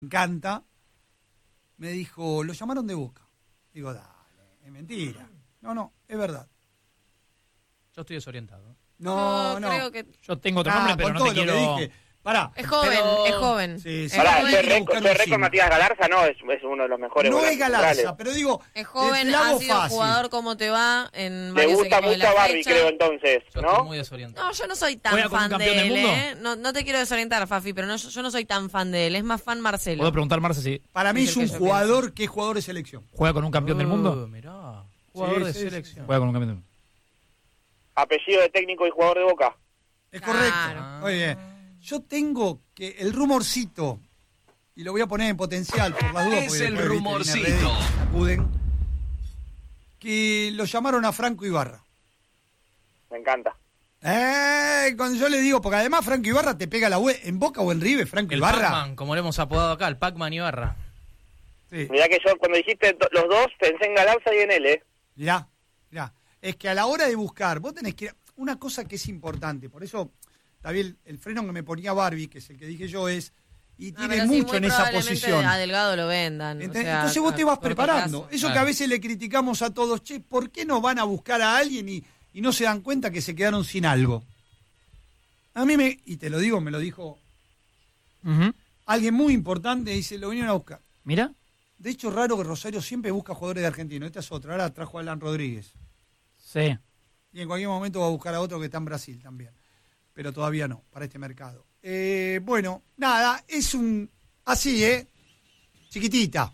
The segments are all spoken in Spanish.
encanta, me dijo, lo llamaron de Boca. Digo, dale, es mentira. No, es verdad. Yo estoy desorientado. No. Creo que... Yo tengo otro nombre, pero no te quiero... Pará. Es joven. Sí. récord Matías Galarza no es uno de los mejores. No es Galarza, centrales. pero digo, Es joven, te la ha hago sido fácil. jugador como te va en Le varios gusta equipos de mucho a la Barbie, fecha. creo, entonces, Yo ¿no? estoy muy desorientado. No, yo no soy tan ¿Juega con un fan campeón de del él, mundo? No te quiero desorientar, Fafi, pero yo no soy tan fan de él. Es más fan Marcelo. ¿Puedo preguntar, Marce, si Para mí Es es el un que yo jugador que es jugador de selección. juega con un campeón del mundo? Ah. Mirá, jugador de Sí. selección. Juega con un campeón del mundo. Apellido de técnico y jugador de Boca. Es Claro. correcto. Oye, yo tengo que el rumorcito, y lo voy a poner en potencial por las dudas, Es porque el después, viste, rumorcito. viene redes, acuden, que lo llamaron a Franco Ibarra. Me encanta. Cuando yo le digo, porque además Franco Ibarra te pega la web en Boca o en River, Franco El Ibarra. Pac-Man, como le hemos apodado acá, el Pac-Man Ibarra. Sí. Mirá que yo cuando dijiste los dos pensé en Galarza y en él, Mirá. Es que a la hora de buscar, vos tenés que... Una cosa que es importante, por eso, David, el freno que me ponía Barbie, que es el que dije yo, es... Y tiene pero sí, mucho muy en esa probablemente posición. A Delgado lo vendan. Entonces vos te vas preparando. Eso que a Claro. veces le criticamos a todos, che, ¿por qué no van a buscar a alguien y no se dan cuenta que se quedaron sin algo? A mí y te lo digo, me lo dijo alguien muy importante, dice, lo vinieron a buscar. Mira. De hecho, es raro que Rosario siempre busca jugadores de Argentina. Esta es otra. Ahora trajo a Alan Rodríguez. Sí. Y en cualquier momento va a buscar a otro que está en Brasil también. Pero todavía no, para este mercado. Bueno, nada, es un... Así, chiquitita.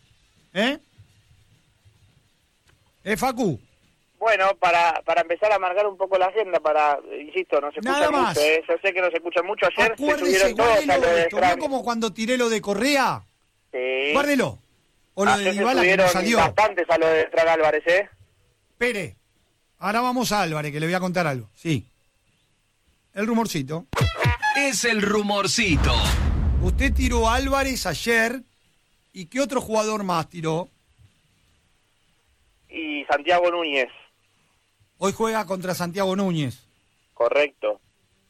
Facu. Bueno, para empezar a marcar un poco la agenda, insisto, no se escucha Nada más. mucho, yo sé que no se escucha mucho. Ayer se Acuérdese, subieron todos a guárdelo lo de esto. ¿No Fran. como cuando tiré lo de Correa? Sí. Guárdelo. O lo de Ayer se Dybala que no subieron salió. bastantes a lo de Fran Álvarez, Pere. Ahora vamos a Álvarez, que le voy a contar algo. Sí. El rumorcito. Es el rumorcito. Usted tiró a Álvarez ayer. ¿Y qué otro jugador más tiró? Y Santiago Núñez, Hoy juega contra Santiago Núñez. correcto.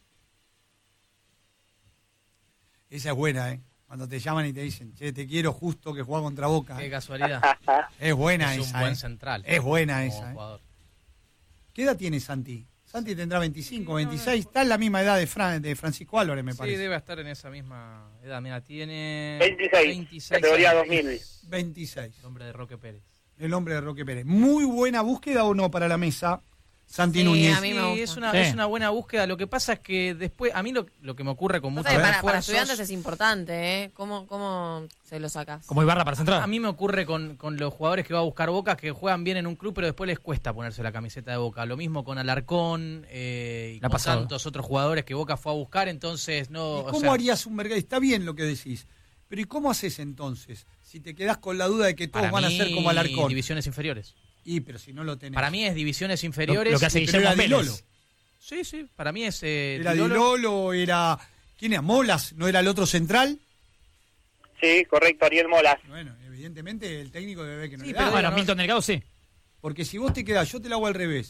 Esa es buena, Cuando te llaman y te dicen, che, te quiero justo que juega contra Boca. Qué casualidad. Es buena Es esa, un buen central. Es buena como esa, jugador. ¿Qué edad tiene Santi? Santi tendrá 25, 26. Está en la misma edad de Francisco Álvarez, me Sí, parece. debe estar en esa misma edad. Mira, tiene... 26, categoría años. 2000. 26. El hombre de Roque Pérez. El hombre de Roque Pérez. Muy buena búsqueda o no para la mesa, Santi Sí, Núñez. a mí me gusta. Es una buena búsqueda. Lo que pasa es que después, a mí lo que me ocurre con muchos Para refuerzos... estudiantes es importante, ¿Cómo se lo sacas? Como Ibarra para central. A mí me ocurre con los jugadores que va a buscar Boca, que juegan bien en un club, pero después les cuesta ponerse la camiseta de Boca. Lo mismo con Alarcón y con tantos otros jugadores que Boca fue a buscar, entonces no... ¿Y cómo harías un mercado? Está bien lo que decís, pero ¿y cómo haces entonces? Si te quedás con la duda de que todos van a ser como Alarcón. Divisiones inferiores. Pero si no lo tenés. Para mí es divisiones inferiores. Lo que hace Guillermo Vélez. Sí, para mí es... Era Di Lolo, era... ¿Quién era? ¿Molas? ¿No era el otro central? Sí, correcto, Ariel Molas. Bueno, evidentemente el técnico debe ver que no Sí, le pero da. bueno, Milton Delgado sí. Porque si vos te quedás, yo te la hago al revés.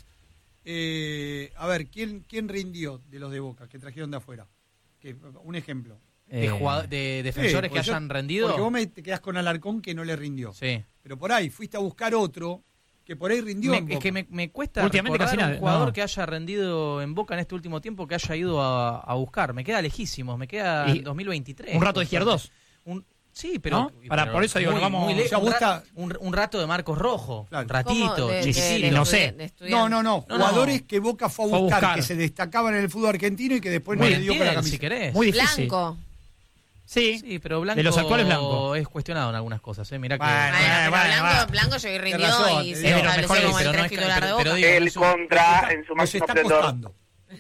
A ver, ¿quién rindió de los de Boca que trajeron de afuera? Un ejemplo. De defensores que hayan rendido. Porque vos te quedás con Alarcón que no le rindió. Sí. Pero por ahí fuiste a buscar otro que por ahí rindió en Boca. Es que me cuesta Últimamente recordar casi un jugador no. que haya rendido en Boca en este último tiempo que haya ido a buscar. Me queda lejísimos, me queda Y 2023. un rato de Izquierdos. Sí, pero... ¿No? Por eso digo, muy, no vamos... muy lejos. Ya gusta- Un rato de Marcos Rojo. Claro. Un ratito, ¿Cómo? chiquitito. no sé. de estudiantes. No. Jugadores que Boca fue a buscar, que se destacaban en el fútbol argentino y que después no le dio con la camisa. si querés. Muy difícil. Blanco. Sí, pero Blanco de los actuales Blanco. es cuestionado en algunas cosas. Mirá que... Pero Blanco llegó y rindió razón, y te se digo. estableció Mejor como el pero no 3 es- titular de pero Boca. digo, El contra en su Nos máximo está esplendor. costando.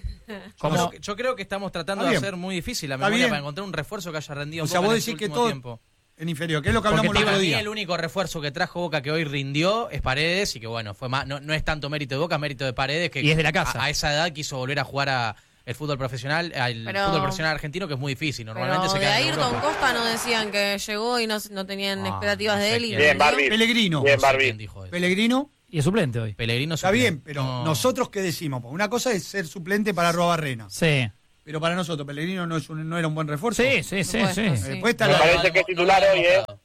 Yo creo que estamos tratando Está de bien. hacer muy difícil la Está memoria bien. para encontrar un refuerzo que haya rendido O en sea, Boca vos en este decís que último todo tiempo. en inferior, que es lo que Porque hablamos el para otro mí día. el único refuerzo que trajo Boca que hoy rindió es Paredes y que bueno, fue más, no es tanto mérito de Boca, es mérito de Paredes que Y es de la casa. a esa edad quiso volver a jugar el fútbol profesional, Pero- fútbol profesional argentino, que es muy difícil, normalmente Pero se de queda en Ayrton Europa. Costa no decían que llegó y no tenían Ah, expectativas no de sé él y quién. Bien, rindió. Barbie. Pellegrino. Bien, No sé Barbie. quién dijo eso. Pellegrino, Y es suplente hoy. Pellegrino está suplente. bien, pero No. nosotros qué decimos, porque una cosa es ser suplente para Arrobarrena. Sí. Pero para nosotros, Pellegrino no era un buen refuerzo. Sí. Después está Me parece que es titular hoy,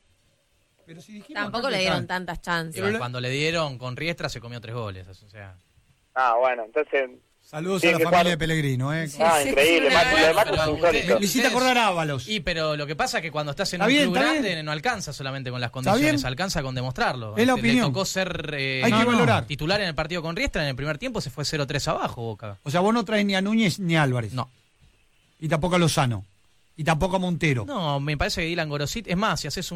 Pero si dijimos Tampoco acá le que dieron está- tantas chances. Igual cuando le dieron con Riestra se comió 3 goles. O sea, Bueno, entonces... Saludos Tiene a la que familia jugar- de Pellegrino, ¿eh? Sí. increíble, sí, Mati, lo de Mati pero es usted- insólito. Me hiciste acordar a Ábalos. pero lo que pasa es que cuando estás en Está un bien, club está grande bien. no alcanza solamente con las Está condiciones, bien. alcanza con demostrarlo. Es la Le opinión. tocó ser Hay que valorar. titular en el partido con Riestra, en el primer tiempo se fue 0-3 abajo Boca. O sea, vos no traes ni a Núñez ni a Álvarez. No. Y tampoco a Lozano. Y tampoco a Montero. No, me parece que Dylan Gorosito, es más, si haces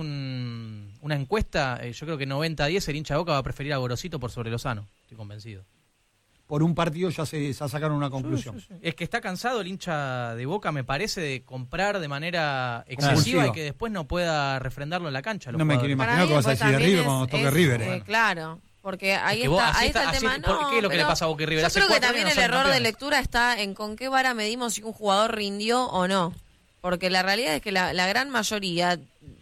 una encuesta, yo creo que 90-10 el hincha de Boca va a preferir a Gorosito por sobre Lozano, estoy convencido. Por un partido ya sacaron una conclusión. Es que está cansado el hincha de Boca, me parece, de comprar de manera excesiva Compulsiva. y que después no pueda refrendarlo en la cancha. los No me quiero jugadores. imaginar que vas a después decir de también River cuando toque River. Claro, porque ahí Es que vos- está, así ahí está está- el tema. así- ¿por qué es lo que le pero pasa a Boca y River? Yo Hace creo que 4 también años el son error de campeones. lectura está en con qué vara medimos si un jugador rindió o no. Porque la realidad es que la gran mayoría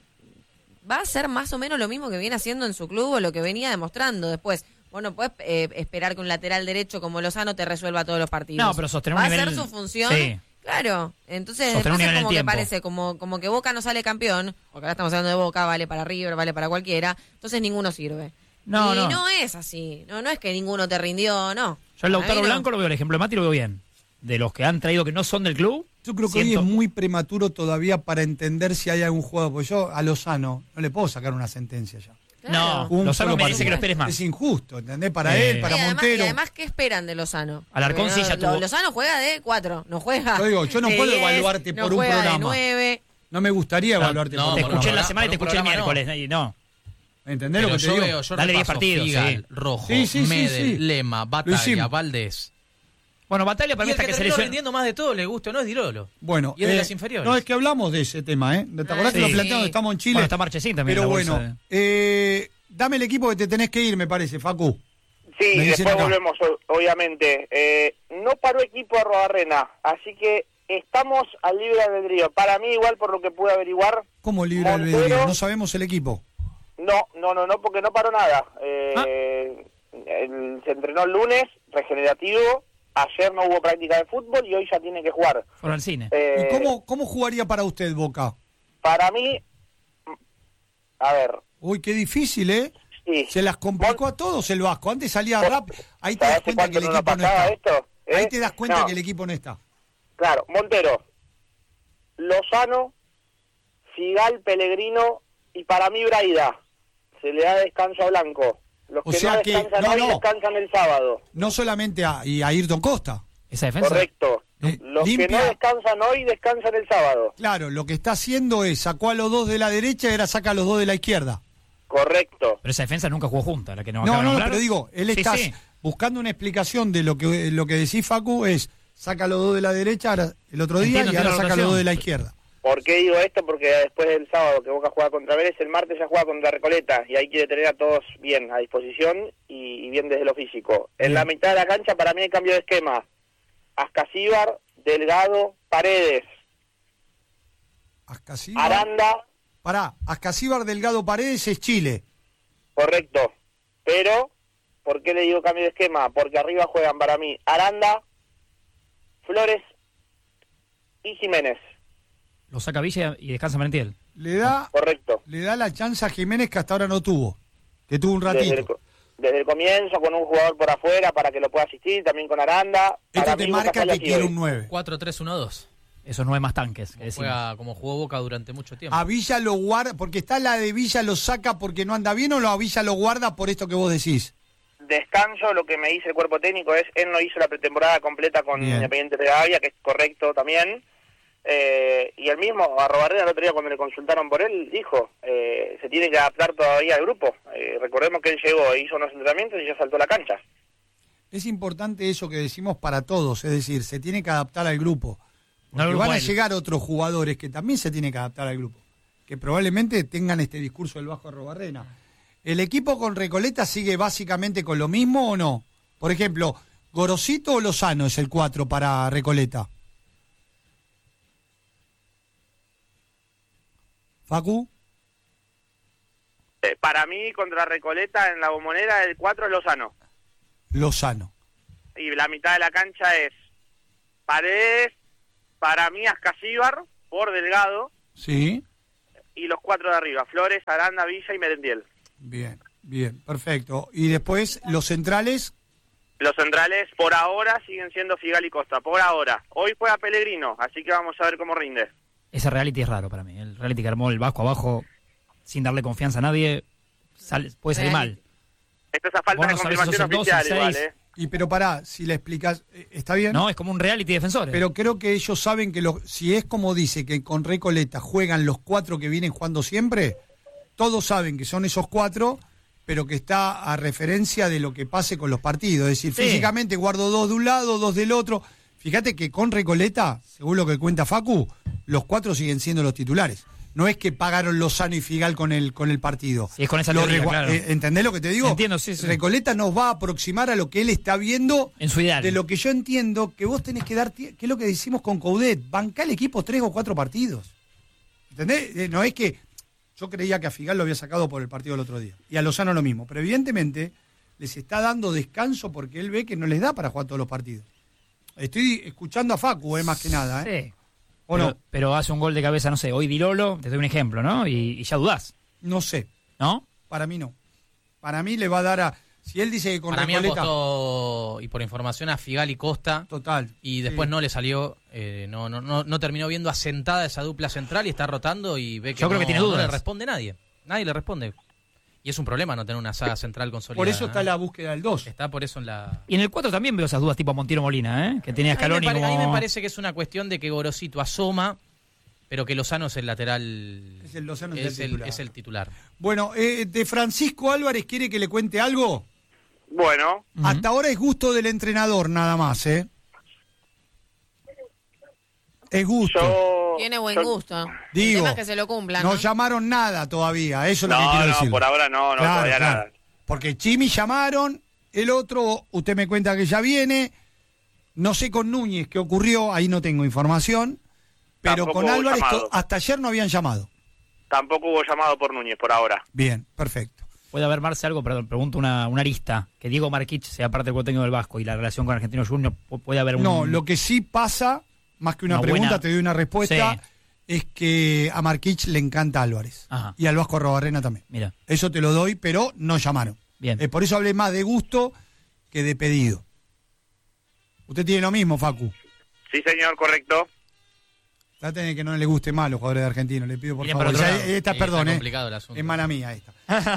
va a hacer más o menos lo mismo que viene haciendo en su club o lo que venía demostrando. Después, vos no podés esperar que un lateral derecho como Lozano te resuelva todos los partidos. No, pero sostener un va a nivel- hacer su función. Sí. Claro, entonces Sostener un después es nivel en como el que tiempo. parece como que Boca no sale campeón, porque ahora estamos hablando de Boca, vale para River, vale para cualquiera, entonces ninguno sirve. No, y no. no es así, no es que ninguno te rindió, no. Yo el Lautaro A mí no. Blanco lo veo, el ejemplo de Mati lo veo bien. De los que han traído que no son del club. Yo creo que hoy siento- es muy prematuro todavía para entender si hay algún jugador. Porque yo a Lozano no le puedo sacar una sentencia ya. Claro. Un Lozano solo merece partido. que lo esperes más. Es injusto, ¿entendés? Para él, para Y además, Montero. y además, ¿qué esperan de Lozano? Alarcón Porque sí ya tuvo- Lozano juega de 4, no juega. Yo digo, yo no de puedo 10, evaluarte no por un juega programa. De 9. No me gustaría evaluarte no, por Te un por escuché en la programa- semana y te por escuché el programa no. miércoles. Y no. ¿Entendés Pero lo que te yo digo? veo, yo Dale 10 repaso partidos, Figal, sí. Rojo, Sí, Medel, sí. Lema, Lo Batalla, hicimos. Valdés. Bueno, Batalla para Y mí el hasta que que se terminó lesione. rindiendo más de todo, le gusta o no, es Dirolo. Bueno, Y es de las inferiores. No, es que hablamos de ese tema, ¿eh? ¿Te acordás que sí. lo planteamos? Estamos en Chile. Bueno, está Marchesín también. Pero en la bueno, bolsa. dame el equipo que te tenés que ir, me parece, Facu. Sí, Me dicen después acá. volvemos, obviamente. No paró equipo Arrobarrena, así que estamos al libre albedrío. Para mí, igual por lo que pude averiguar, ¿Cómo libre Montero- albedrío? No sabemos el equipo. no, porque no paró nada. Ah. Se entrenó el lunes, regenerativo. Ayer no hubo práctica de fútbol y hoy ya tiene que jugar. Fueron al cine. ¿Y cómo jugaría para usted, Boca? Para mí, a ver, Uy, qué difícil, ¿eh? sí. Se las complicó a todos el Vasco. Antes salía rap. Ahí te ¿Sabés das cuenta que el cuánto no equipo no pasaba está. esto? Ahí te das cuenta No. que el equipo no está. Claro, Montero, Lozano, Figal, Pellegrino y para mí Braida. Se le da descanso a Blanco. Los O que sea no que- descansan no, hoy no. descansan el sábado. No solamente a Ayrton Costa. Esa defensa. Correcto. Los limpia. que no descansan hoy descansan el sábado. Claro, lo que está haciendo es sacó a los dos de la derecha y ahora saca a los dos de la izquierda. Correcto. Pero esa defensa nunca jugó junta, la que nos No, acaba de no, nombrar. pero digo, él Sí, está sí. buscando una explicación de lo que decís, Facu, es saca a los dos de la derecha ahora, el otro día Entiendo, y ahora entiendo la saca a los dos de la rotación. izquierda. ¿Por qué digo esto? Porque después del sábado que Boca juega contra Vélez, el martes ya juega contra Recoleta y ahí quiere tener a todos bien a disposición y bien desde lo físico. En Bien. la mitad de la cancha para mí hay cambio de esquema. Ascasíbar, Delgado, Paredes, Ascasíbar, Aranda, pará, Ascasíbar, Delgado, Paredes es Chile. correcto. Pero, ¿por qué le digo cambio de esquema? Porque arriba juegan para mí Aranda, Flores y Jiménez. Lo saca Villa y descansa Merentiel. Le da Correcto. la chance a Jiménez que hasta ahora no tuvo, que tuvo un Desde ratito. desde el comienzo con un jugador por afuera para que lo pueda asistir, también con Aranda. Esto Para te mí, Boca marca sale que así quiere hoy. un 9. 4-3-1-2. Esos 9 más tanques. Que decimos. Juega como jugó Boca durante mucho tiempo. A Villa lo guarda, porque está la de Villa lo saca porque no anda bien o a Villa lo guarda por esto que vos decís. Descanso, lo que me dice el cuerpo técnico es, él no hizo la pretemporada completa con Bien. Independiente de Gavia, que es correcto también. Y el mismo, a Robarrera el otro día cuando le consultaron por él, dijo, se tiene que adaptar todavía al grupo. Recordemos que él llegó, hizo unos entrenamientos y ya saltó a la cancha. Es importante eso que decimos para todos, es decir, se tiene que adaptar al grupo. No al Porque grupo van a a él. llegar otros jugadores que también se tienen que adaptar al grupo, que probablemente tengan este discurso del Vasco Arrobarrena. ¿El equipo con Recoleta sigue básicamente con lo mismo o no? Por ejemplo, ¿Gorosito o Lozano es el 4 para Recoleta? ¿Facu? Para mí, contra Recoleta en la Bombonera, el 4 es Lozano. Lozano. Y la mitad de la cancha es Paredes, Para mí Ascasíbar, por Delgado. Sí. Y los 4 de arriba, Flores, Aranda, Villa y Merendiel. Bien, perfecto. Y después, los centrales. Los centrales, por ahora, siguen siendo Figal y Costa, por ahora. Hoy juega Pellegrino, así que vamos a ver cómo rinde. Ese reality es raro para mí. El reality que armó el Vasco abajo, sin darle confianza a nadie, puede salir mal. Esto es a falta de confirmación oficial igual, Y pero pará, si le explicas, ¿está bien? No, es como un reality de defensores. Pero creo que ellos saben que si es como dice, que con Recoleta juegan los 4 que vienen jugando siempre, todos saben que son esos 4, pero que está a referencia de lo que pase con los partidos. Es decir, físicamente guardo 2 de un lado, 2 del otro. Fíjate que con Recoleta, según lo que cuenta Facu, los 4 siguen siendo los titulares. No es que pagaron Lozano y Figal con el partido. Sí, es con esa teoría, claro. ¿Entendés lo que te digo? Entiendo, sí. Recoleta nos va a aproximar a lo que él está viendo. En su ideal. De lo que yo entiendo, que vos tenés que dar, que es lo que decimos con Coudet, bancar el equipo 3 o 4 partidos. ¿Entendés? No es que yo creía que a Figal lo había sacado por el partido del otro día. Y a Lozano lo mismo. Pero evidentemente les está dando descanso porque él ve que no les da para jugar todos los partidos. Estoy escuchando a Facu, más que nada. Sí. Pero hace un gol de cabeza, no sé, hoy Dirolo, te doy un ejemplo, ¿no? Y ya dudás. No sé. ¿No? Para mí no. Para mí le va a dar a... Si él dice que con Para Recoleta... mí apostó, y por información, a Figal y Costa. Total. Y después no le salió, no terminó viendo asentada esa dupla central y está rotando y ve que yo creo que tiene dudas. No le responde nadie. Nadie le responde. Y es un problema no tener una saga central consolidada. Por eso está la búsqueda del 2. Está por eso en la... Y en el 4 también veo esas dudas tipo Montero Molina, que tenía Scaloni como... A mí me parece que es una cuestión de que Gorosito asoma, pero que Lozano es el lateral... Es el titular. Bueno, de Francisco Álvarez, ¿quiere que le cuente algo? Bueno. Hasta ahora es gusto del entrenador, nada más, Es gusto. Tiene buen gusto. Digo, el tema es que se lo cumplan, ¿no? No llamaron nada todavía, eso es lo que quiero decir. No, por ahora no, todavía nada. Porque Chimi llamaron, el otro, usted me cuenta que ya viene, no sé con Núñez qué ocurrió, ahí no tengo información, pero Tampoco con Álvarez hasta ayer no habían llamado. Tampoco hubo llamado por Núñez por ahora. Bien, perfecto. Puede haber, Marce, algo, perdón, pregunto una arista, que Diego Marquich sea parte del cuarto técnico del Vasco y la relación con Argentino Junior, puede haber un... No, lo que sí pasa, más que una pregunta, te doy una respuesta, es que a Marquich le encanta Álvarez. Ajá. Y al Vasco Arrobarrena también. Mira. Eso te lo doy, pero no llamaron. Bien. Por eso hablé más de gusto que de pedido. Usted tiene lo mismo, Facu. Sí, señor, correcto. Trate de que no le guste más a los jugadores de Argentinos, le pido por Miren, favor. Esta, perdón, está complicado el asunto. Es mala mía esta.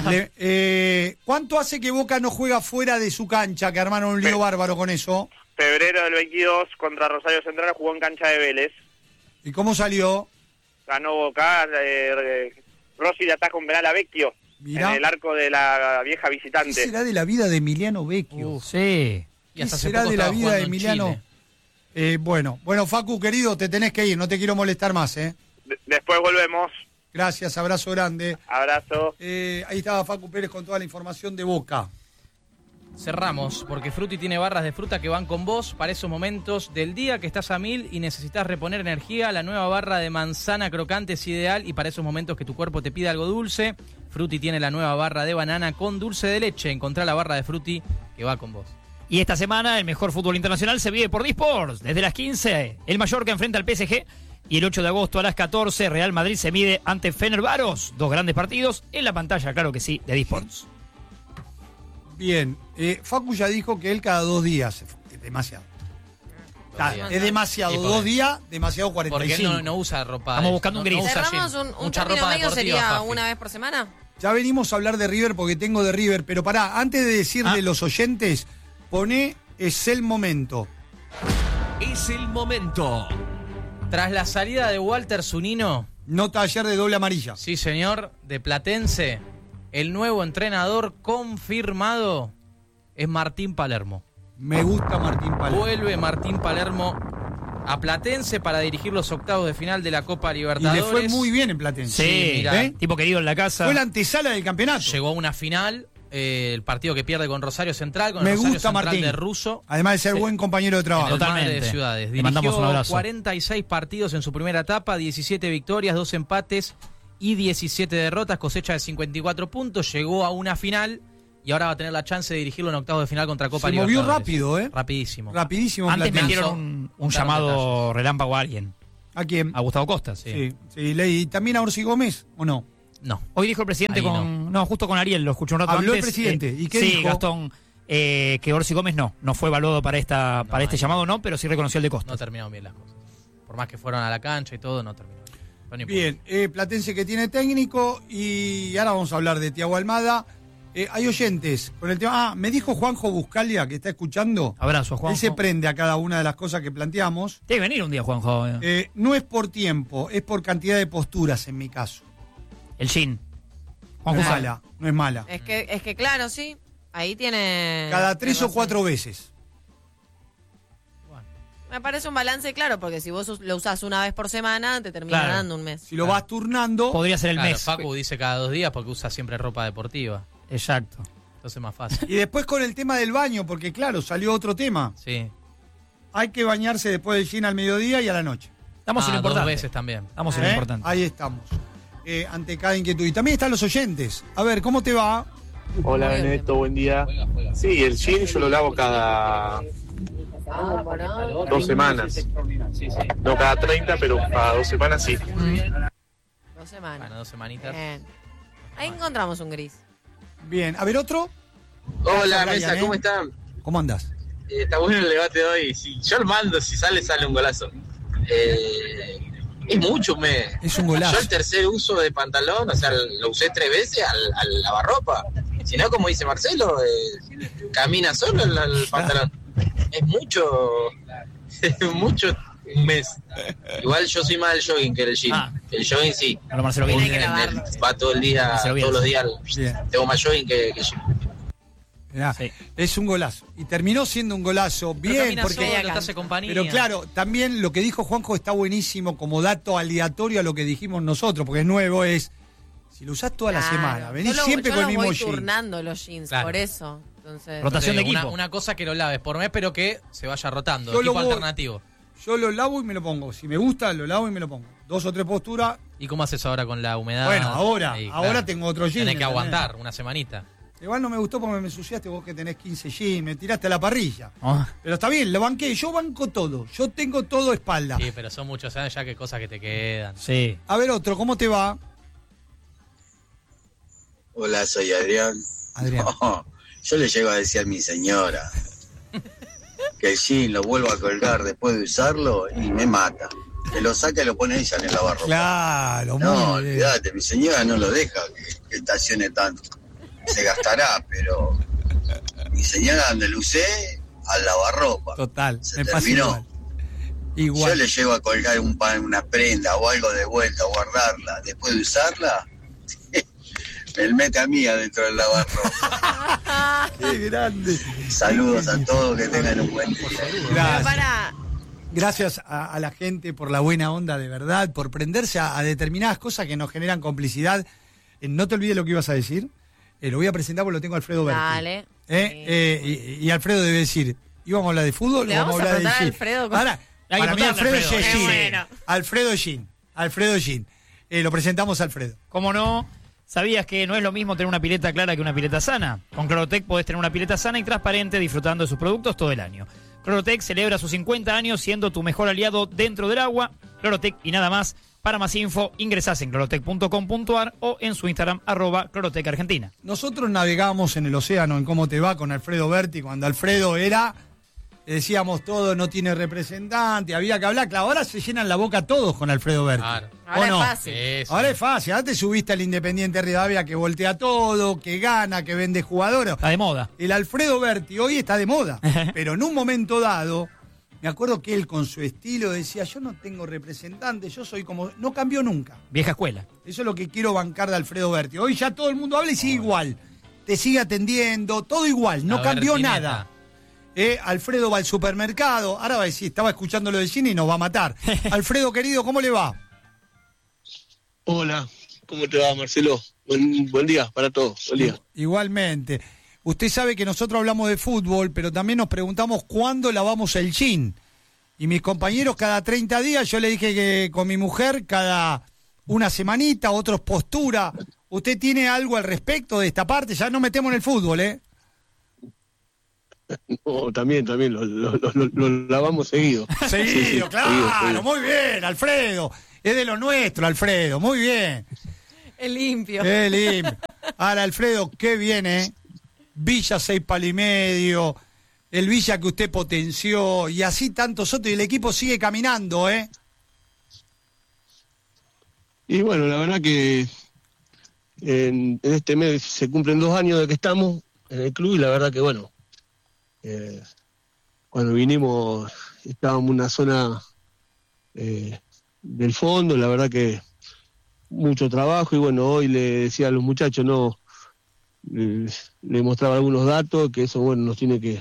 ¿Cuánto hace que Boca no juega fuera de su cancha, que armaron un lío bárbaro con eso? Febrero del 22 contra Rosario Central jugó en cancha de Vélez. ¿Y cómo salió? Ganó Boca, Rossi le ataca un penal a Vecchio. Mirá. En el arco de la vieja visitante. ¿Qué será de la vida de Emiliano Vecchio? Sí. ¿Qué será de la vida de Emiliano? Bueno, Facu, querido, te tenés que ir, no te quiero molestar más, Después volvemos. Gracias, abrazo grande. Abrazo. Ahí estaba Facu Pérez con toda la información de Boca. Cerramos, porque Fruti tiene barras de fruta que van con vos para esos momentos del día que estás a 1000 y necesitas reponer energía. La nueva barra de manzana crocante es ideal y para esos momentos que tu cuerpo te pide algo dulce. Fruti tiene la nueva barra de banana con dulce de leche. Encontrá la barra de Fruti que va con vos. Y esta semana el mejor fútbol internacional se vive por D-Sports. Desde las 15, el Mallorca enfrenta al PSG. Y el 8 de agosto a las 14, Real Madrid se mide ante Fenerbahçe. 2 grandes partidos en la pantalla, claro que sí, de D-Sports. Bien, Facu ya dijo que él cada 2 días. Es demasiado. Es demasiado. 2 días, demasiado 45. Porque él no usa ropa. Estamos buscando un gris. ¿Cerramos un término medio sería una vez por semana? Ya venimos a hablar de River porque tengo de River. Pero pará, antes de decirle los oyentes, poné es el momento. Es el momento. Tras la salida de Walter Zunino. Nota ayer de doble amarilla. Sí, señor, de Platense. El nuevo entrenador confirmado es Martín Palermo. Me gusta Martín Palermo. Vuelve Martín Palermo a Platense para dirigir los octavos de final de la Copa Libertadores. Y le fue muy bien en Platense. Sí, mirá, tipo querido en la casa. Fue la antesala del campeonato. Llegó a una final, el partido que pierde con Rosario Central, con Me el Rosario gusta Central Martín. de Russo. Además de ser buen compañero de trabajo. Totalmente. De Ciudades. Le mandamos un abrazo. 46 partidos en su primera etapa, 17 victorias, 2 empates y 17 derrotas, cosecha de 54 puntos. Llegó a una final Y ahora va a tener la chance de dirigirlo en octavos de final contra Copa Se Libertadores. movió rápido, ¿eh? Rapidísimo. Rapidísimo. Antes Platense. metieron un llamado relámpago a alguien. ¿A quién? A Gustavo Costa. Sí. ¿Y también a Orsi Gómez o no? No. Hoy dijo el presidente justo con Ariel, lo escuché un rato Habló antes. el presidente. ¿Y qué sí, dijo? Gastón, que Orsi Gómez no fue evaluado para este llamado, no, pero sí reconoció el de Costa. No terminaron bien las cosas. Por más que fueron a la cancha y todo, no terminó bien. Bien, Platense que tiene técnico y ahora vamos a hablar de Thiago Almada. Hay oyentes con el tema. Me dijo Juanjo Buscalia, que está escuchando. Abrazo, Juanjo. Él se prende a cada una de las cosas que planteamos. Tiene que venir un día, Juanjo. No es por tiempo, es por cantidad de posturas en mi caso. El Shin. No es mala, no es mala. Es que claro, sí. Ahí tiene... Cada 3 o 4 veces. Me parece un balance claro, porque si vos lo usás una vez por semana, te termina dando un mes. Si lo vas turnando... Podría ser el mes. Facu dice cada 2 días porque usa siempre ropa deportiva. Exacto. Entonces es más fácil. Y después con el tema del baño, porque claro, salió otro tema. Sí. Hay que bañarse después del gym al mediodía y a la noche. Estamos en lo importante. 2 veces también. Estamos en lo importante. Ahí estamos. Ante cada inquietud. Y también están los oyentes. A ver, ¿cómo te va? Hola, Benedetto, buen día. Sí, el gym yo lo lavo cada 2 semanas. No cada 30, pero cada 2 semanas sí. 2 semanas. Bueno, 2 semanitas. Bien. Ahí encontramos un gris. Bien. A ver, otro. Hola, Brian, Mesa, ¿cómo están? ¿Cómo andás? Está bueno el debate de hoy. Si yo lo mando, si sale un golazo. Es mucho, Es un golazo. Yo el tercer uso de pantalón, o sea, lo usé 3 veces al lavarropa. Si no, como dice Marcelo, camina solo el pantalón. Es mucho un mes. Igual yo soy más del jogging que el gym. El jogging sí. No, Marcelo, bien. Tiene que lavarlo. Va todo el día, todos los días. Bien. Tengo más jogging que gym. Mirá, Sí. es un golazo. Y terminó siendo un golazo. Pero Bien, camina porque... solo, te hace compañía. Pero claro, también lo que dijo Juanjo está buenísimo como dato aleatorio a lo que dijimos nosotros, porque es nuevo, es... Si lo usás toda la semana, venís siempre con el mismo jean. jean. Yo turnando los jeans, Claro. por eso. Entonces, Rotación de equipo. Una cosa que lo laves por mes, pero que se vaya rotando. Yo lo Equipo voy- alternativo. Yo lo lavo y me lo pongo. Si me gusta, lo lavo y me lo pongo. 2 o 3 posturas. ¿Y cómo haces ahora con la humedad? Bueno, ahora claro. tengo otro jean. Tenés que ¿entendés? aguantar una semanita. Igual no me gustó porque me ensuciaste vos que tenés 15 jeans, me tiraste a la parrilla. Ah. Pero está bien, lo banqué, yo banco todo. Yo tengo todo espalda. Sí, pero son muchos años ya que cosas que te quedan. Sí. A ver otro, ¿cómo te va? Hola, soy Adrián. Adrián. No, yo le llego a decir a mi señora que el jean lo vuelvo a colgar después de usarlo y me mata. Que lo saca y lo pone ella en el lavarropa. Claro, No, muy bien. olvídate, mi señora no lo deja que estacione tanto. Se gastará, pero mi señora donde lo usé, al lavarropa. Total, Se me pasa terminó. igual. Yo le llego a colgar una prenda o algo de vuelta, guardarla, después de usarla, me mete a mí adentro del lavarropa. Qué grande. Saludos a todos, que tengan un buen día. pero Gracias. para... Gracias a la gente por la buena onda de verdad, por prenderse a determinadas cosas que nos generan complicidad. No te olvides lo que ibas a decir. Lo voy a presentar porque lo tengo a Alfredo Berti. Dale. Y Alfredo debe decir, ¿íbamos a hablar de fútbol Le o vamos a vamos a hablar de preguntar a jean? Alfredo. Ahora, Hay que para mí Alfredo preguntarle a es Alfredo. jean. Qué bueno. Alfredo Jean. Alfredo Jean. Lo presentamos a Alfredo. ¿Cómo no? ¿Sabías que no es lo mismo tener una pileta clara que una pileta sana? Con Clorotec podés tener una pileta sana y transparente disfrutando de sus productos todo el año. Clorotec celebra sus 50 años siendo tu mejor aliado dentro del agua. Clorotec y nada más. Para más info, ingresás en clorotec.com.ar o en su Instagram, @clorotecargentina. Nosotros navegamos en el océano en Cómo te va con Alfredo Berti, cuando Alfredo era, decíamos todo, no tiene representante, había que hablar. Claro, ahora se llenan la boca todos con Alfredo Berti. Claro. Ahora ¿O es no? fácil. Eso. Ahora es fácil, ahora te subiste al Independiente Rivadavia que voltea todo, que gana, que vende jugadores. Está de moda. El Alfredo Berti hoy está de moda, pero en un momento dado, me acuerdo que él con su estilo decía, yo no tengo representante, yo soy como... No cambió nunca. Vieja escuela. Eso es lo que quiero bancar de Alfredo Berti. Hoy ya todo el mundo habla y sigue igual. Te sigue atendiendo, todo igual, no La cambió Bertineta. nada. Alfredo va al supermercado, ahora va a decir, estaba escuchando lo de cine y nos va a matar. Alfredo, querido, ¿cómo le va? Hola, ¿cómo te va, Marcelo? Buen día para todos. Buen día. Igualmente. Usted sabe que nosotros hablamos de fútbol, pero también nos preguntamos cuándo lavamos el jean. Y mis compañeros cada 30 días, yo le dije que con mi mujer cada una semanita, otros postura. ¿Usted tiene algo al respecto de esta parte? Ya no metemos en el fútbol, ¿eh? No, también lo lavamos seguido. Seguido, sí, claro, seguido. muy bien, Alfredo. Es de lo nuestro, Alfredo, muy bien. Es limpio. Qué limpio. Ahora, Alfredo, qué bien, ¿eh? Villa 6 palos y medio, el Villa que usted potenció, y así tantos otros, y el equipo sigue caminando, ¿eh? Y bueno, la verdad que en este mes se cumplen 2 años de que estamos en el club, y la verdad que bueno, cuando vinimos estábamos en una zona del fondo, la verdad que mucho trabajo, y bueno, hoy le decía a los muchachos, le mostraba algunos datos, que eso bueno nos tiene que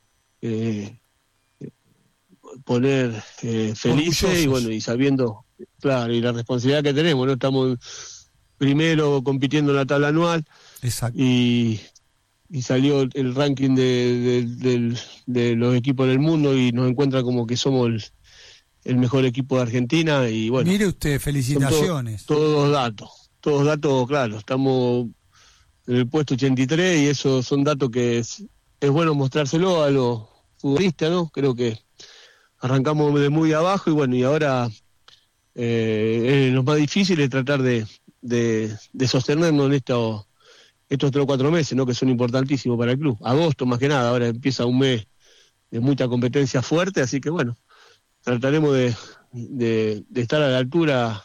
poner felices, y bueno, y sabiendo, claro, y la responsabilidad que tenemos, ¿no? Estamos primero compitiendo en la tabla anual. Exacto. Y salió el ranking de los equipos del mundo, y nos encuentra como que somos el mejor equipo de Argentina, y bueno. Mire usted, felicitaciones. Todos datos, claro, estamos en el puesto 83, y esos son datos que es bueno mostrárselo a los futbolistas, ¿no? Creo que arrancamos de muy abajo, y bueno, y ahora lo más difícil es tratar de sostenernos en estos 3 o 4 meses, ¿no? Que son importantísimos para el club. Agosto más que nada, ahora empieza un mes de mucha competencia fuerte, así que bueno, trataremos de estar a la altura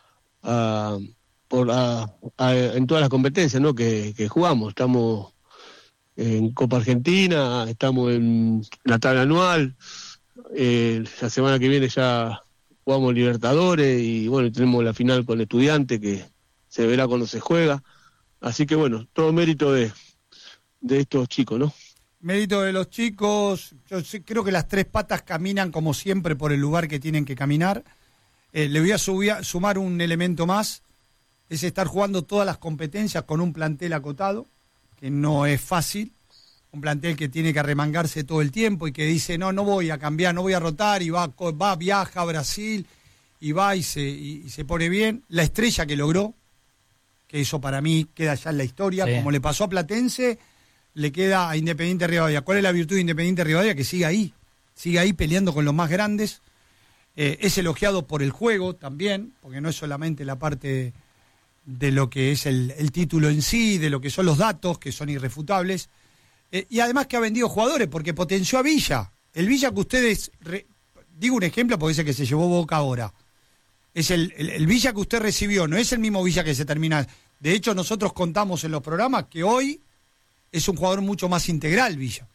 en todas las competencias, ¿no? que jugamos. Estamos en Copa Argentina, estamos en la tabla anual, la semana que viene ya jugamos Libertadores, y bueno, tenemos la final con Estudiantes, que se verá cuando se juega. Así que bueno, todo mérito de estos chicos, ¿no? Mérito de los chicos. Yo creo que las 3 patas caminan como siempre por el lugar que tienen que caminar. Le voy a sumar un elemento más, es estar jugando todas las competencias con un plantel acotado, que no es fácil, un plantel que tiene que arremangarse todo el tiempo y que dice, no voy a cambiar, no voy a rotar, y viaja a Brasil, y va y se pone bien. La estrella que logró, que eso para mí queda ya en la historia, sí. Como le pasó a Platense, le queda a Independiente Rivadavia. ¿Cuál es la virtud de Independiente Rivadavia? Que sigue ahí peleando con los más grandes. Es elogiado por el juego también, porque no es solamente la parte de lo que es el título en sí, de lo que son los datos, que son irrefutables, y además que ha vendido jugadores, porque potenció a Villa. El Villa que ustedes, digo un ejemplo porque es el que se llevó Boca ahora, es el Villa que usted recibió, no es el mismo Villa que se termina. De hecho, nosotros contamos en los programas que hoy es un jugador mucho más integral, Villa.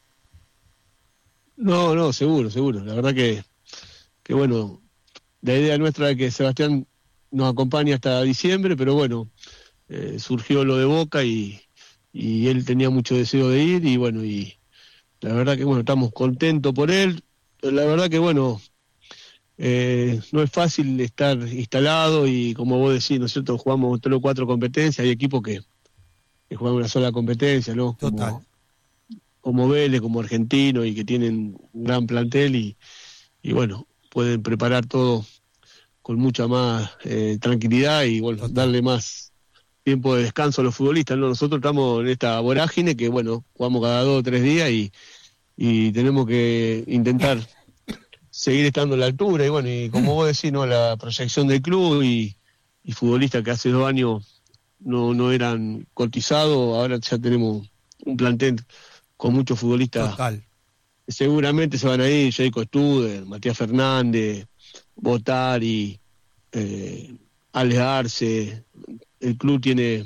No, seguro. La verdad que bueno, la idea nuestra es que Sebastián nos acompañe hasta diciembre, pero bueno, surgió lo de Boca y él tenía mucho deseo de ir, y bueno, y la verdad que bueno, estamos contentos por él. La verdad que bueno, no es fácil estar instalado, y como vos decís, ¿no es cierto? Jugamos 3 o 4 competencias, hay equipos que juegan una sola competencia, ¿no? Total. Como Vélez, como Argentino, y que tienen un gran plantel, y bueno, pueden preparar todo con mucha más tranquilidad, y bueno, darle más tiempo de descanso a los futbolistas, ¿no? Nosotros estamos en esta vorágine que bueno, jugamos cada 2 o 3 días, y tenemos que intentar seguir estando a la altura, y bueno, y como vos decís, ¿no? La proyección del club y futbolistas que hace 2 años no eran cotizados, ahora ya tenemos un plantel con muchos futbolistas. Total. Seguramente se van a ir Jacob Studer, Matías Fernández, Botari, Alex Arce. El club tiene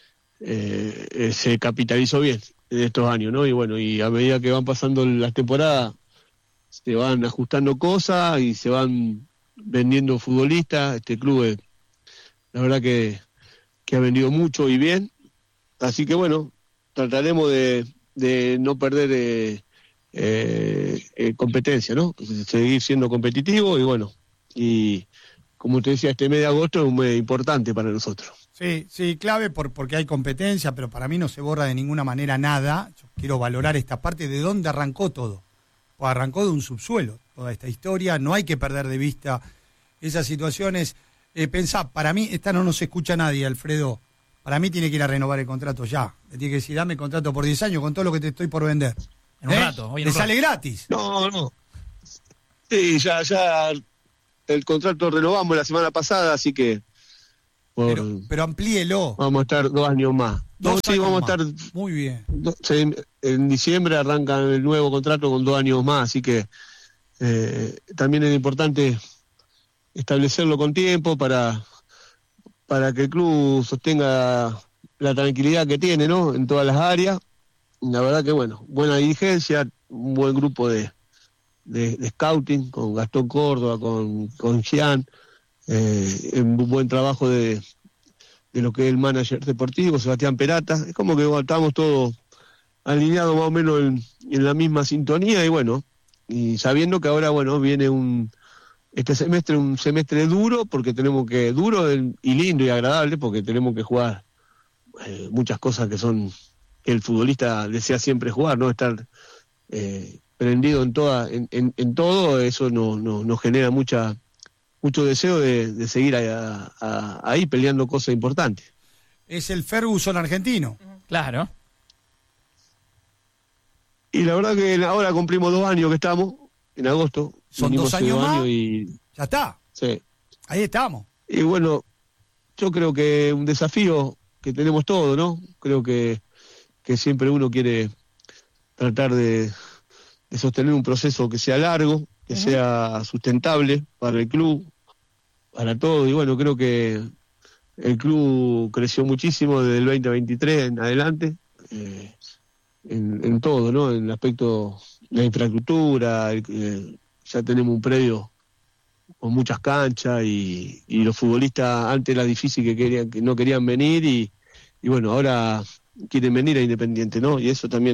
se capitalizó bien en estos años, ¿no? Y bueno, y a medida que van pasando las temporadas se van ajustando cosas y se van vendiendo futbolistas. Este club la verdad que ha vendido mucho y bien, así que bueno, trataremos de no perder competencia, ¿no? Seguir siendo competitivo, y bueno, y como te decía, este mes de agosto es un mes importante para nosotros. Sí, clave porque hay competencia, pero para mí no se borra de ninguna manera nada. Yo quiero valorar esta parte de dónde arrancó todo. Pues arrancó de un subsuelo toda esta historia, no hay que perder de vista esas situaciones. Pensá, para mí, esta no nos escucha nadie, Alfredo. Para mí tiene que ir a renovar el contrato ya. Le tiene que decir, dame el contrato por 10 años con todo lo que te estoy por vender. En un rato. Hoy en ¿Le un sale rato. gratis? No. Sí, ya el contrato renovamos la semana pasada, así que Pero amplíelo. vamos a estar 2 años más. Sí, vamos a estar. Muy bien. En diciembre arrancan el nuevo contrato con 2 años más, así que también es importante establecerlo con tiempo para que el club sostenga la tranquilidad que tiene, ¿no? En todas las áreas. La verdad que, bueno, buena dirigencia, un buen grupo de scouting, con Gastón Córdoba, con Gian, un buen trabajo de lo que es el manager deportivo, Sebastián Perata. Es como que estamos todos alineados más o menos en la misma sintonía, y bueno, y sabiendo que ahora, bueno, viene un semestre duro, porque tenemos que, duro y lindo y agradable, porque tenemos que jugar muchas cosas que el futbolista desea siempre jugar, ¿no? Estar prendido en todo, eso nos genera mucho deseo de seguir ahí peleando cosas importantes. Es el Ferguson argentino. Claro. Y la verdad que ahora cumplimos 2 años que estamos, en agosto. Son 2 años más. Y ya está. Sí. Ahí estamos. Y bueno, yo creo que un desafío que tenemos todos, ¿no? Creo que siempre uno quiere tratar de sostener un proceso que sea largo, que sea sustentable para el club, para todo. Y bueno, creo que el club creció muchísimo desde el 2023 en adelante, en todo, ¿no? En el aspecto de la infraestructura, ya tenemos un predio con muchas canchas, y los futbolistas antes era difícil que no querían venir, y bueno, ahora quieren venir a Independiente, ¿no? Y eso también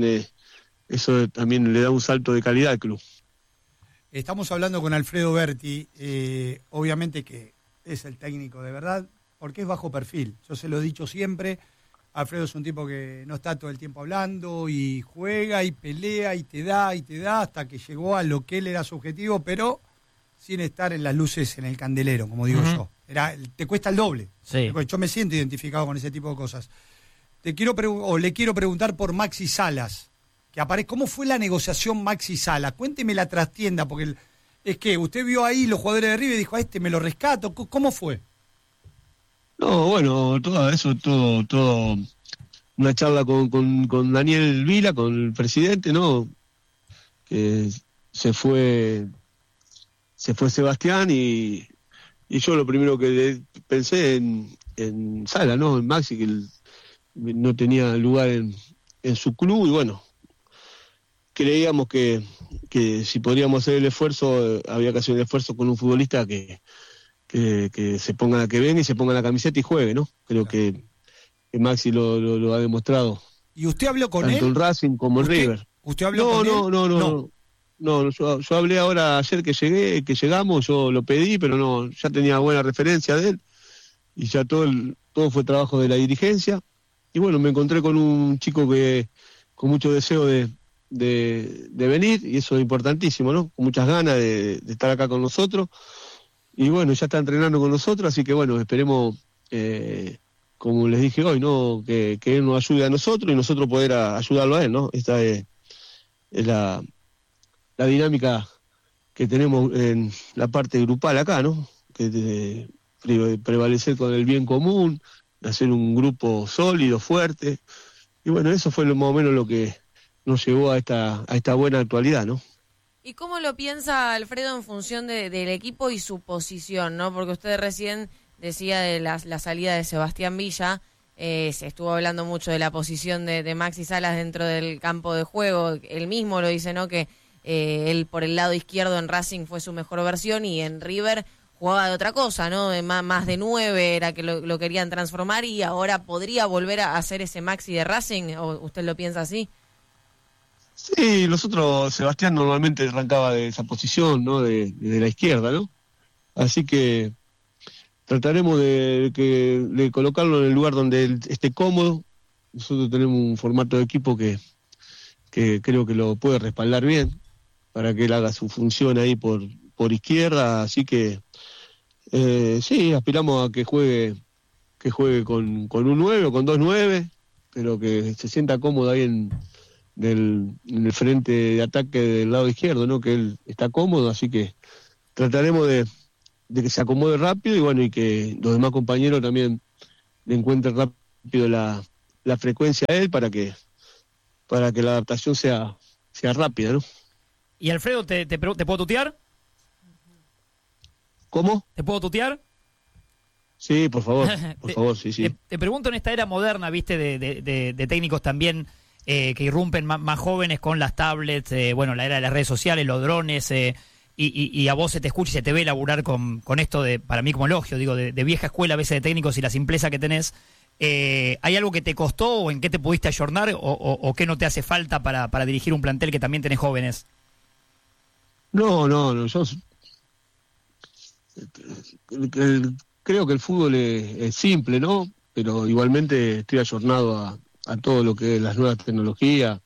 le da un salto de calidad al club. Estamos hablando con Alfredo Berti, obviamente que es el técnico de verdad, porque es bajo perfil. Yo se lo he dicho siempre, Alfredo es un tipo que no está todo el tiempo hablando, y juega y pelea y te da hasta que llegó a lo que él era su objetivo, pero sin estar en las luces en el candelero, como digo yo. Te cuesta el doble. Sí. Yo me siento identificado con ese tipo de cosas. Le quiero preguntar por Maxi Salas, que aparece. ¿Cómo fue la negociación Maxi Salas? Cuénteme la trastienda, porque es que usted vio ahí los jugadores de River y dijo, a este me lo rescato. ¿Cómo fue? No, bueno, todo una charla con Daniel Vila, con el presidente, ¿no? Que se fue Sebastián, y yo lo primero que pensé en Sala, ¿no? En Maxi, que él no tenía lugar en su club, y bueno, creíamos que si podríamos hacer el esfuerzo, había que hacer el esfuerzo con un futbolista que se ponga, que venga y se ponga la camiseta y juegue, ¿no? Creo que Maxi lo ha demostrado. ¿Y usted habló con tanto él? en Racing como en River. ¿Usted habló con él? No, yo hablé ahora ayer que llegamos, yo lo pedí, pero no, ya tenía buena referencia de él, y ya todo fue trabajo de la dirigencia. Y bueno, me encontré con un chico que con mucho deseo de venir, y eso es importantísimo, ¿no? Con muchas ganas de estar acá con nosotros. Y bueno, ya está entrenando con nosotros, así que bueno, esperemos, como les dije hoy, ¿no? Que él nos ayude a nosotros y nosotros poder ayudarlo a él, ¿no? Esta es la dinámica que tenemos en la parte grupal acá, ¿no? Que prevalecer con el bien común, hacer un grupo sólido, fuerte. Y bueno, eso fue más o menos lo que nos llevó a esta buena actualidad, ¿no? ¿Y cómo lo piensa Alfredo en función del equipo y su posición, ¿no? Porque usted recién decía de la salida de Sebastián Villa, se estuvo hablando mucho de la posición de Maxi Salas dentro del campo de juego. Él mismo lo dice, ¿no? Que él por el lado izquierdo en Racing fue su mejor versión, y en River jugaba de otra cosa, ¿no? Más de 9 era que lo querían transformar, y ahora podría volver a hacer ese Maxi de Racing, ¿o usted lo piensa así? Sí, Sebastián normalmente arrancaba de esa posición, ¿no? De la izquierda, ¿no? Así que trataremos de colocarlo en el lugar donde él esté cómodo. Nosotros tenemos un formato de equipo que creo que lo puede respaldar bien para que él haga su función ahí por izquierda, así que sí, aspiramos a que juegue con un 9 o con 2 9, pero que se sienta cómodo ahí en el frente de ataque del lado izquierdo, ¿no? Que él está cómodo, así que trataremos de que se acomode rápido y bueno, y que los demás compañeros también le encuentren rápido la frecuencia a él para que la adaptación sea rápida, ¿no? Y Alfredo, ¿te puedo tutear? ¿Cómo? ¿Te puedo tutear? Sí, por favor, sí. Te pregunto, en esta era moderna, viste, de técnicos también que irrumpen más jóvenes con las tablets, la era de las redes sociales, los drones, y a vos se te escucha y se te ve laburar con esto para mí como elogio, digo, de vieja escuela a veces de técnicos y la simpleza que tenés. ¿Hay algo que te costó o en qué te pudiste ayornar o qué no te hace falta para dirigir un plantel que también tenés jóvenes? No, yo creo que el fútbol es simple, ¿no? Pero igualmente estoy ayornado a todo lo que es las nuevas tecnologías.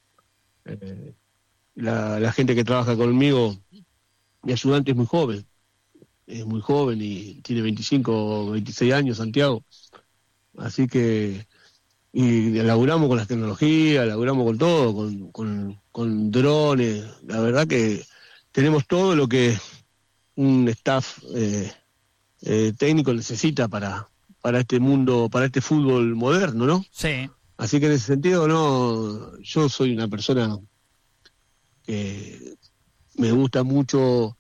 La gente que trabaja conmigo, mi ayudante es muy joven y tiene 25 o 26 años, Santiago. Así que y laburamos con las tecnologías, laburamos con todo, con drones. La verdad que tenemos todo lo que un staff técnico necesita para este mundo, para este fútbol moderno, ¿no? Sí. Así que en ese sentido, no, yo soy una persona que me gusta mucho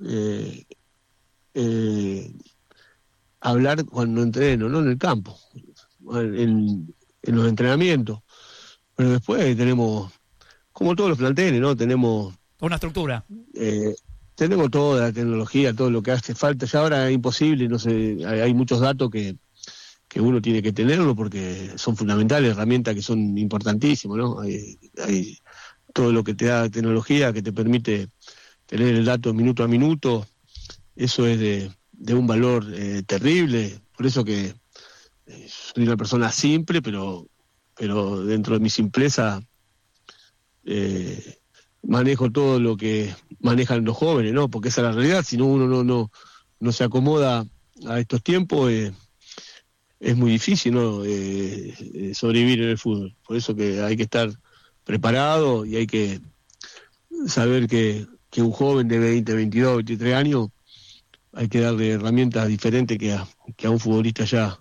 hablar cuando entreno, no en el campo, en los entrenamientos. Pero después tenemos, como todos los planteles, ¿no? Tenemos una estructura. Tenemos toda la tecnología, todo lo que hace falta. Ya ahora es imposible, no sé, hay muchos datos que uno tiene que tenerlo porque son fundamentales, herramientas que son importantísimas, ¿no? Hay todo lo que te da tecnología que te permite tener el dato minuto a minuto. Eso es de un valor terrible. Por eso que soy una persona simple, pero dentro de mi simpleza manejo todo lo que manejan los jóvenes, ¿no? Porque esa es la realidad. Si no, uno no se acomoda a estos tiempos, es muy difícil, ¿no? Sobrevivir en el fútbol. Por eso que hay que estar preparado y hay que saber que un joven de 20, 22, 23 años hay que darle herramientas diferentes que a un futbolista ya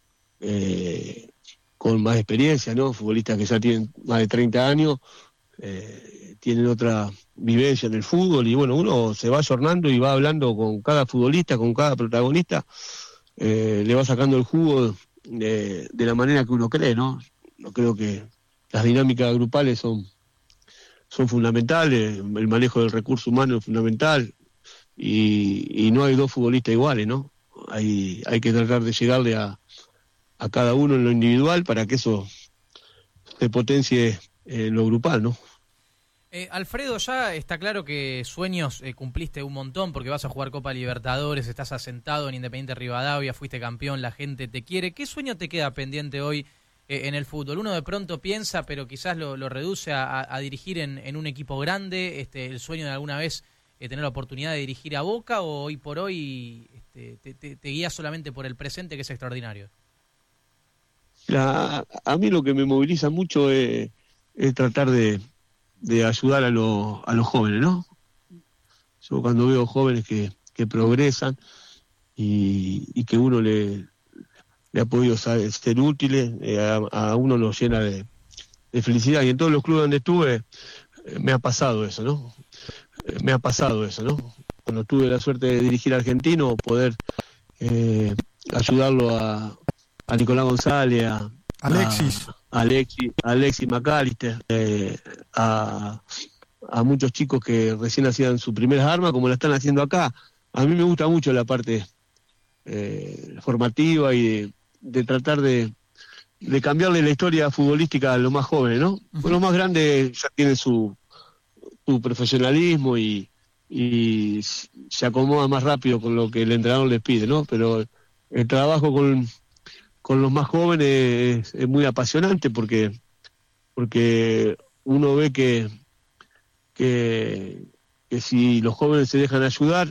con más experiencia, ¿no? Futbolistas que ya tienen más de 30 años, tienen otra vivencia en el fútbol y bueno, uno se va ayornando y va hablando con cada futbolista, con cada protagonista, le va sacando el jugo de la manera que uno cree, ¿no? Yo creo que las dinámicas grupales son fundamentales, el manejo del recurso humano es fundamental y no hay dos futbolistas iguales, ¿no? Hay que tratar de llegarle a cada uno en lo individual para que eso se potencie en lo grupal, ¿no? Alfredo, ya está claro que sueños cumpliste un montón porque vas a jugar Copa Libertadores, estás asentado en Independiente Rivadavia, fuiste campeón, la gente te quiere. ¿Qué sueño te queda pendiente hoy en el fútbol? Uno de pronto piensa, pero quizás lo reduce a dirigir en un equipo grande, el sueño de alguna vez tener la oportunidad de dirigir a Boca, o hoy por hoy te guías solamente por el presente, que es extraordinario. A mí lo que me moviliza mucho es tratar de ayudar a los jóvenes, ¿no? Yo cuando veo jóvenes que progresan y que uno le ha podido ser útiles, a uno lo llena de felicidad. Y en todos los clubes donde estuve me ha pasado eso, ¿no? Cuando tuve la suerte de dirigir a Argentino, poder ayudarlo a Nicolás González, a Alexis McAllister, a muchos chicos que recién hacían sus primeras armas, como la están haciendo acá. A mí me gusta mucho la parte formativa y de tratar de cambiarle la historia futbolística a los más jóvenes, ¿no? Uh-huh. Pues los más grandes ya tienen su profesionalismo y se acomodan más rápido con lo que el entrenador les pide, ¿no? Pero el trabajo con los más jóvenes es muy apasionante porque uno ve que si los jóvenes se dejan ayudar,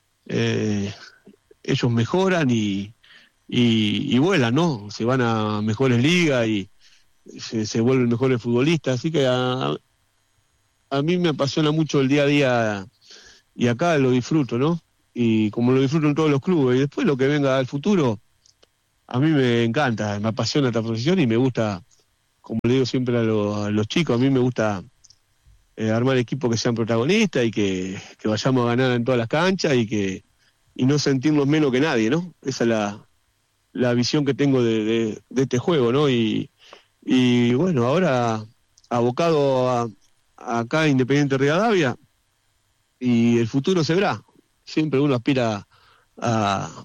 ellos mejoran y vuelan, ¿no? Se van a mejores ligas y se vuelven mejores futbolistas, así que a mí me apasiona mucho el día a día y acá lo disfruto, ¿no? Y como lo disfruto en todos los clubes, y después lo que venga al futuro, a mí me encanta, me apasiona esta profesión y me gusta, como le digo siempre a los chicos, a mí me gusta armar equipos que sean protagonistas y que vayamos a ganar en todas las canchas y no sentirnos menos que nadie, ¿no? Esa es la visión que tengo de este juego, ¿no? Y bueno, ahora abocado acá a Independiente Rivadavia, y el futuro se verá. Siempre uno aspira a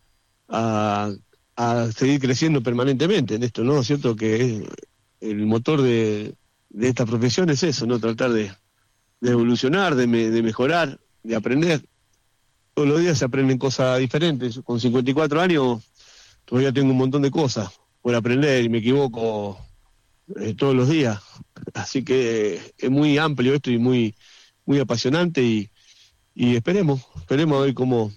seguir creciendo permanentemente en esto, ¿no? Es cierto que el motor de esta profesión es eso, ¿no? Tratar de evolucionar, de mejorar, de aprender. Todos los días se aprenden cosas diferentes. Con 54 años todavía tengo un montón de cosas por aprender y me equivoco todos los días. Así que es muy amplio esto y muy, muy apasionante y esperemos a ver cómo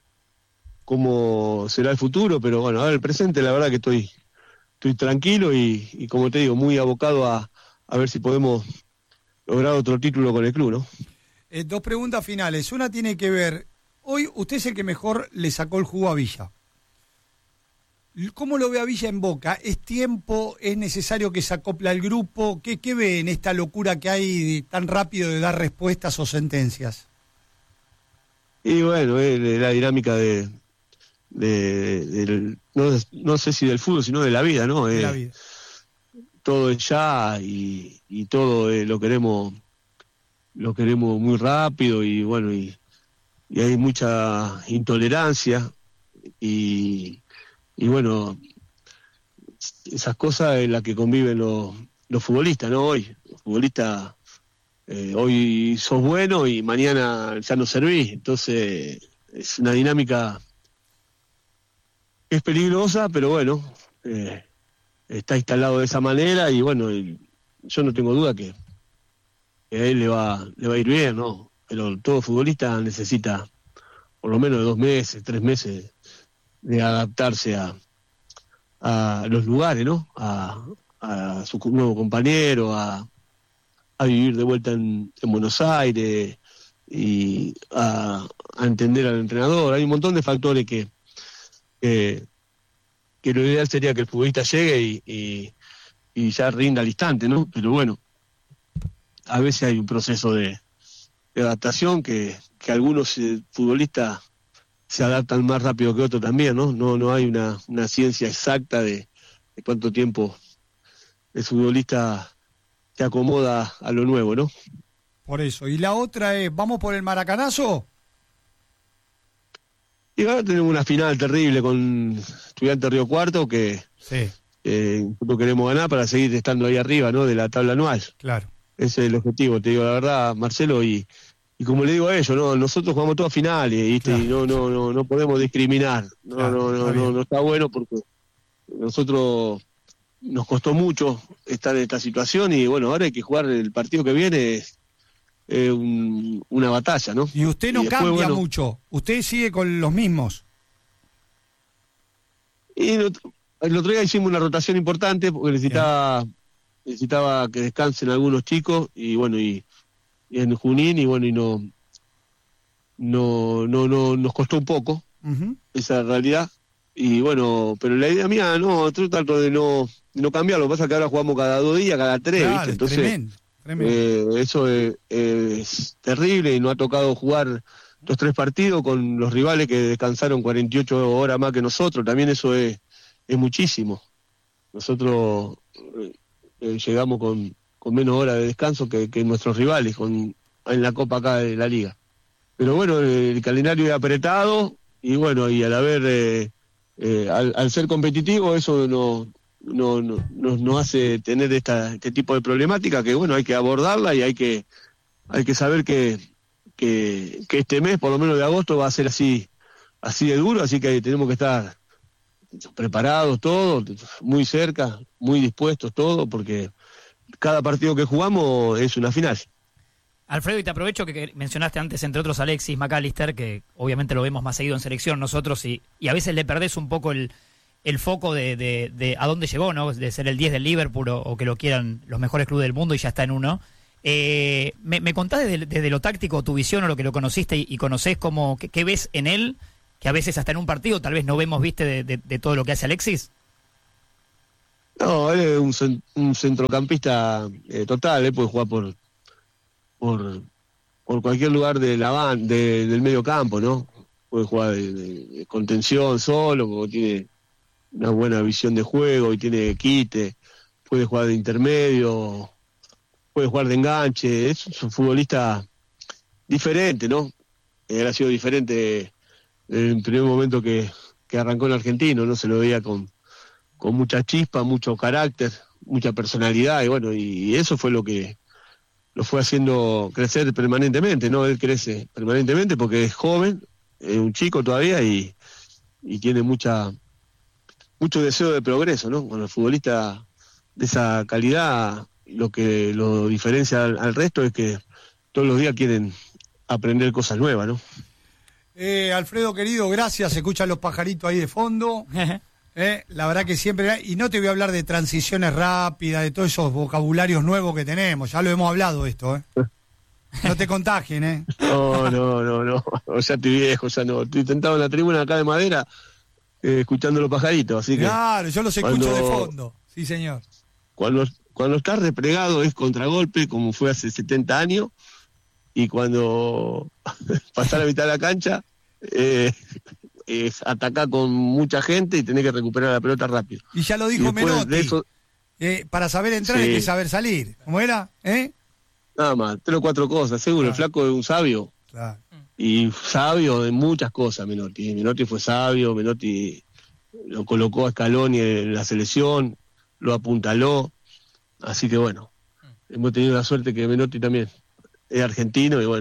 será el futuro, pero bueno, ahora el presente la verdad que estoy tranquilo y como te digo, muy abocado a ver si podemos lograr otro título con el club, ¿no? 2 preguntas finales. Una tiene que ver, hoy usted es el que mejor le sacó el jugo a Villa. ¿Cómo lo ve a Villa en Boca? ¿Es tiempo? ¿Es necesario que se acople al grupo? ¿Qué ve en esta locura que hay tan rápido de dar respuestas o sentencias? Y bueno, la dinámica no sé si del fútbol, sino de la vida, ¿no? De la vida. Todo es ya y todo lo queremos muy rápido y bueno, y hay mucha intolerancia y bueno, esas cosas en las que conviven los futbolistas, ¿no? Hoy, los futbolistas, hoy sos bueno y mañana ya no servís, entonces es una dinámica que es peligrosa, pero bueno, está instalado de esa manera y bueno, yo no tengo duda que a él le va a ir bien, ¿no? Pero todo futbolista necesita por lo menos 2 meses, 3 meses de adaptarse a los lugares, ¿no? A su nuevo compañero, a vivir de vuelta en Buenos Aires y a entender al entrenador. Hay un montón de factores que lo ideal sería que el futbolista llegue y ya rinda al instante, ¿no? Pero bueno, a veces hay un proceso de adaptación que algunos futbolistas se adaptan más rápido que otros también, ¿no? No hay una ciencia exacta de cuánto tiempo el futbolista se acomoda a lo nuevo, ¿no? Por eso. Y la otra es, ¿vamos por el Maracanazo? Y ahora tenemos una final terrible con Estudiantes Río Cuarto que sí. Nosotros queremos ganar para seguir estando ahí arriba, ¿no? De la tabla anual. Claro. Ese es el objetivo, te digo la verdad, Marcelo, y como le digo a ellos, ¿no? Nosotros jugamos todas finales, ¿viste? Claro. Y no podemos discriminar. No está bueno porque nosotros nos costó mucho estar en esta situación y bueno, ahora hay que jugar el partido que viene. Una batalla, ¿no? Y usted no cambia mucho, usted sigue con los mismos. Y el otro día hicimos una rotación importante porque necesitaba que descansen algunos chicos y bueno, y en Junín y bueno, y no nos costó un poco esa realidad y bueno, pero la idea mía yo trato de no cambiar, lo que pasa es que ahora jugamos cada 2 días, cada 3, claro, ¿viste? Entonces tremendo. Eso es terrible y nos ha tocado jugar 2-3 partidos con los rivales que descansaron 48 horas más que nosotros, también eso es muchísimo. Nosotros llegamos con menos horas de descanso que nuestros rivales en la Copa acá de la Liga. Pero bueno, el calendario es apretado y bueno, y al ser competitivo eso nos hace tener este tipo de problemática que bueno, hay que abordarla y hay que saber que este mes, por lo menos de agosto, va a ser así de duro, así que tenemos que estar preparados todos, muy cerca, muy dispuestos todos, porque cada partido que jugamos es una final. Alfredo, y te aprovecho que mencionaste antes, entre otros, Alexis McAllister, que obviamente lo vemos más seguido en selección nosotros, y a veces le perdés un poco el el foco de a dónde llegó, ¿no? De ser el 10 del Liverpool o que lo quieran los mejores clubes del mundo y ya está en uno. ¿Me contás desde lo táctico tu visión o lo que lo conociste y conocés qué ves en él, que a veces hasta en un partido tal vez no vemos, viste, de todo lo que hace Alexis? No, él es un centrocampista total, él puede jugar por cualquier lugar de del medio campo, ¿no? Puede jugar de contención solo, porque tiene una buena visión de juego y tiene quite, puede jugar de intermedio, puede jugar de enganche, es un futbolista diferente, ¿no? Él ha sido diferente desde el primer momento que arrancó en Argentino, ¿no? Se lo veía con mucha chispa, mucho carácter, mucha personalidad, y bueno, y eso fue lo que lo fue haciendo crecer permanentemente, ¿no? Él crece permanentemente porque es joven, es un chico todavía y tiene mucho deseo de progreso, ¿no? Bueno, el futbolista de esa calidad, lo que lo diferencia al resto es que todos los días quieren aprender cosas nuevas, ¿no? Alfredo, querido, gracias. Se escuchan los pajaritos ahí de fondo. La verdad que siempre... Y no te voy a hablar de transiciones rápidas, de todos esos vocabularios nuevos que tenemos. Ya lo hemos hablado esto, ¿eh? No te contagien, ¿eh? No. Ya estoy viejo, ya no. Estoy sentado en la tribuna acá de madera, escuchando los pajaritos, así que... Claro, yo los escucho de fondo. Sí, señor. Cuando estás replegado es contragolpe, como fue hace 70 años, y cuando pasás la mitad de la cancha, es atacar con mucha gente y tenés que recuperar la pelota rápido. Y ya lo dijo Menotti, eso, para saber entrar hay que saber salir. ¿Cómo era? Nada más, 3 o 4 cosas, seguro. Claro. El flaco es un sabio. Claro. Y sabio de muchas cosas, Menotti. Menotti fue sabio, Menotti lo colocó a Scaloni en la selección, lo apuntaló. Así que bueno, hemos tenido la suerte que Menotti también es argentino y bueno,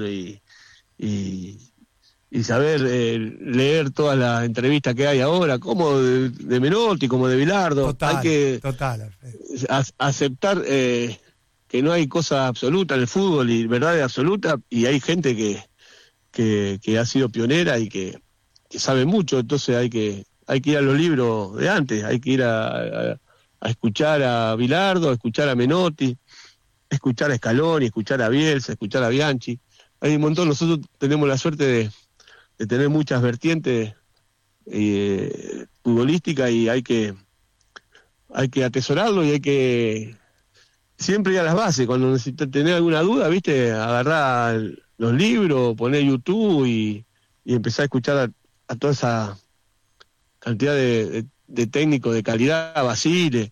y saber leer todas las entrevistas que hay ahora, como de Menotti, como de Bilardo. Hay que aceptar que no hay cosa absoluta en el fútbol y verdad absoluta, y hay gente que ha sido pionera y que sabe mucho, entonces hay que ir a los libros de antes, hay que ir a escuchar a Bilardo, a escuchar a Menotti, escuchar a Scaloni, escuchar a Bielsa, escuchar a Bianchi. Hay un montón, nosotros tenemos la suerte de tener muchas vertientes futbolísticas y hay que atesorarlo y hay que siempre ir a las bases. Cuando necesitas tener alguna duda, viste, agarrar los libros, poner YouTube y empezar a escuchar a toda esa cantidad de técnicos de calidad, Basile,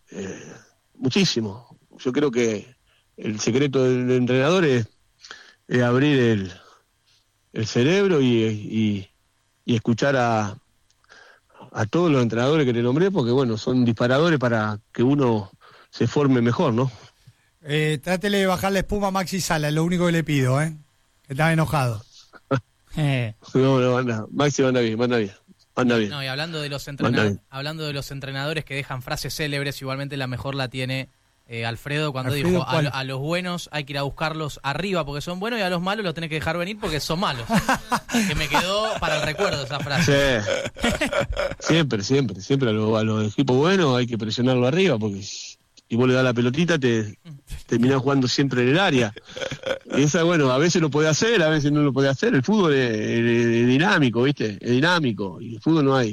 muchísimo. Yo creo que el secreto del entrenador es abrir el cerebro y escuchar a todos los entrenadores que te nombré, porque bueno, son disparadores para que uno se forme mejor, ¿no? Trátele de bajar la espuma a Maxi Sala, es lo único que le pido, que está enojado. No, anda. Maxi anda bien. No, y hablando de los entrenadores que dejan frases célebres, igualmente la mejor la tiene Alfredo cuando dijo a los buenos hay que ir a buscarlos arriba porque son buenos y a los malos los tenés que dejar venir porque son malos. Que me quedó para el recuerdo esa frase. Sí. Siempre a los equipos buenos hay que presionarlo arriba porque si vos le das la pelotita te terminás jugando siempre en el área. Y esa, bueno, a veces lo puede hacer, a veces no lo puede hacer. El fútbol es dinámico, ¿viste? Es dinámico. Y el fútbol no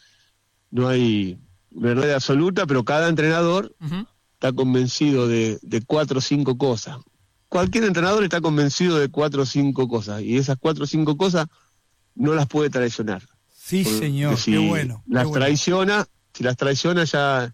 hay verdad absoluta, pero cada entrenador está convencido de 4 o 5 cosas. Cualquier entrenador está convencido de 4 o 5 cosas. Y esas 4 o 5 cosas no las puede traicionar. Sí, porque señor, si qué bueno. Si las traiciona ya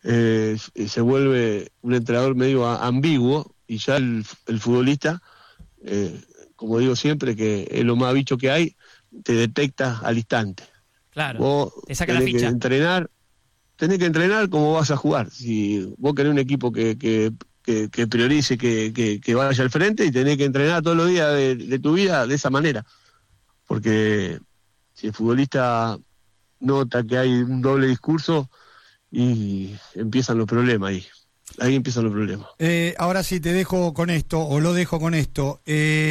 se vuelve un entrenador medio ambiguo y ya el futbolista, como digo siempre, que es lo más bicho que hay, te detecta al instante. Claro, vos te saca la ficha. Tenés que entrenar como vas a jugar. Si vos querés un equipo que priorice, que vaya al frente, y tenés que entrenar todos los días de tu vida de esa manera. Porque si el futbolista nota que hay un doble discurso, y empiezan los problemas ahí empiezan los problemas. Ahora sí te dejo con esto, o lo dejo con esto.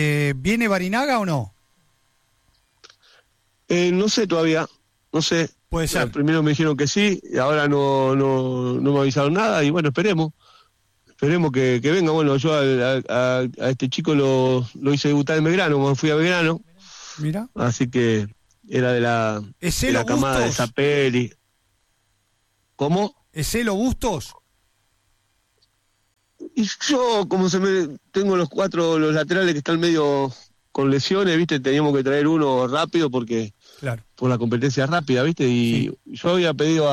¿Viene Barinaga o no? No sé todavía, no sé. Puede ser. Primero me dijeron que sí, y ahora no me avisaron nada, y bueno, esperemos que venga. Bueno, yo a este chico lo hice debutar en Belgrano, fui a Belgrano. Mira. Así que era de la camada de Zapelli. ¿Cómo? ¿Es Elo Bustos? Y yo, como tengo los laterales que están medio con lesiones, ¿viste? Teníamos que traer uno rápido porque claro, por la competencia rápida, ¿viste? Y yo había pedido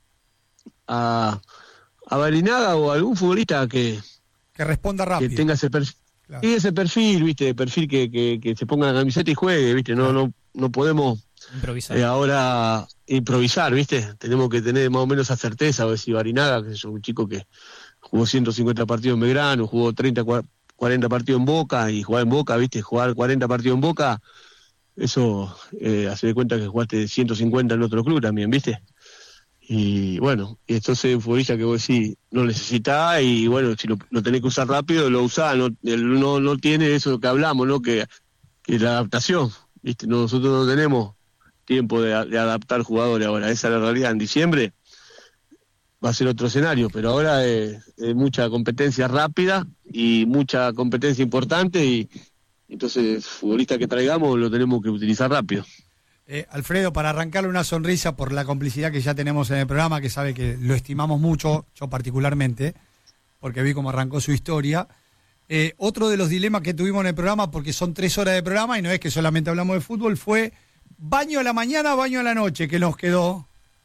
a Barinaga o a algún futbolista que responda rápido, que tenga ese perfil, claro, y ese perfil, ¿viste? Perfil que se ponga la camiseta y juegue, ¿viste? No podemos improvisar. Ahora improvisar, ¿viste? Tenemos que tener más o menos esa certeza. A ver si Barinaga, que es un chico que jugó 150 partidos en Belgrano, jugó 30, 40 partidos en Boca, y jugar en Boca, ¿viste? Jugar 40 partidos en Boca, eso, hace de cuenta que jugaste 150 en otro club también, ¿viste? Y bueno, entonces es un futbolista que vos decís, no necesitás, y bueno, si lo tenés que usar rápido, lo usás, no tiene eso que hablamos, ¿no? Que la adaptación, ¿viste? Nosotros no tenemos tiempo de adaptar jugadores ahora, esa es la realidad. En diciembre va a ser otro escenario, pero ahora es mucha competencia rápida y mucha competencia importante, y entonces el futbolista que traigamos lo tenemos que utilizar rápido. Alfredo, para arrancarle una sonrisa por la complicidad que ya tenemos en el programa, que sabe que lo estimamos mucho, yo particularmente, porque vi cómo arrancó su historia. Otro de los dilemas que tuvimos en el programa, porque son 3 horas de programa y no es que solamente hablamos de fútbol, fue baño a la mañana, baño a la noche, que nos quedó.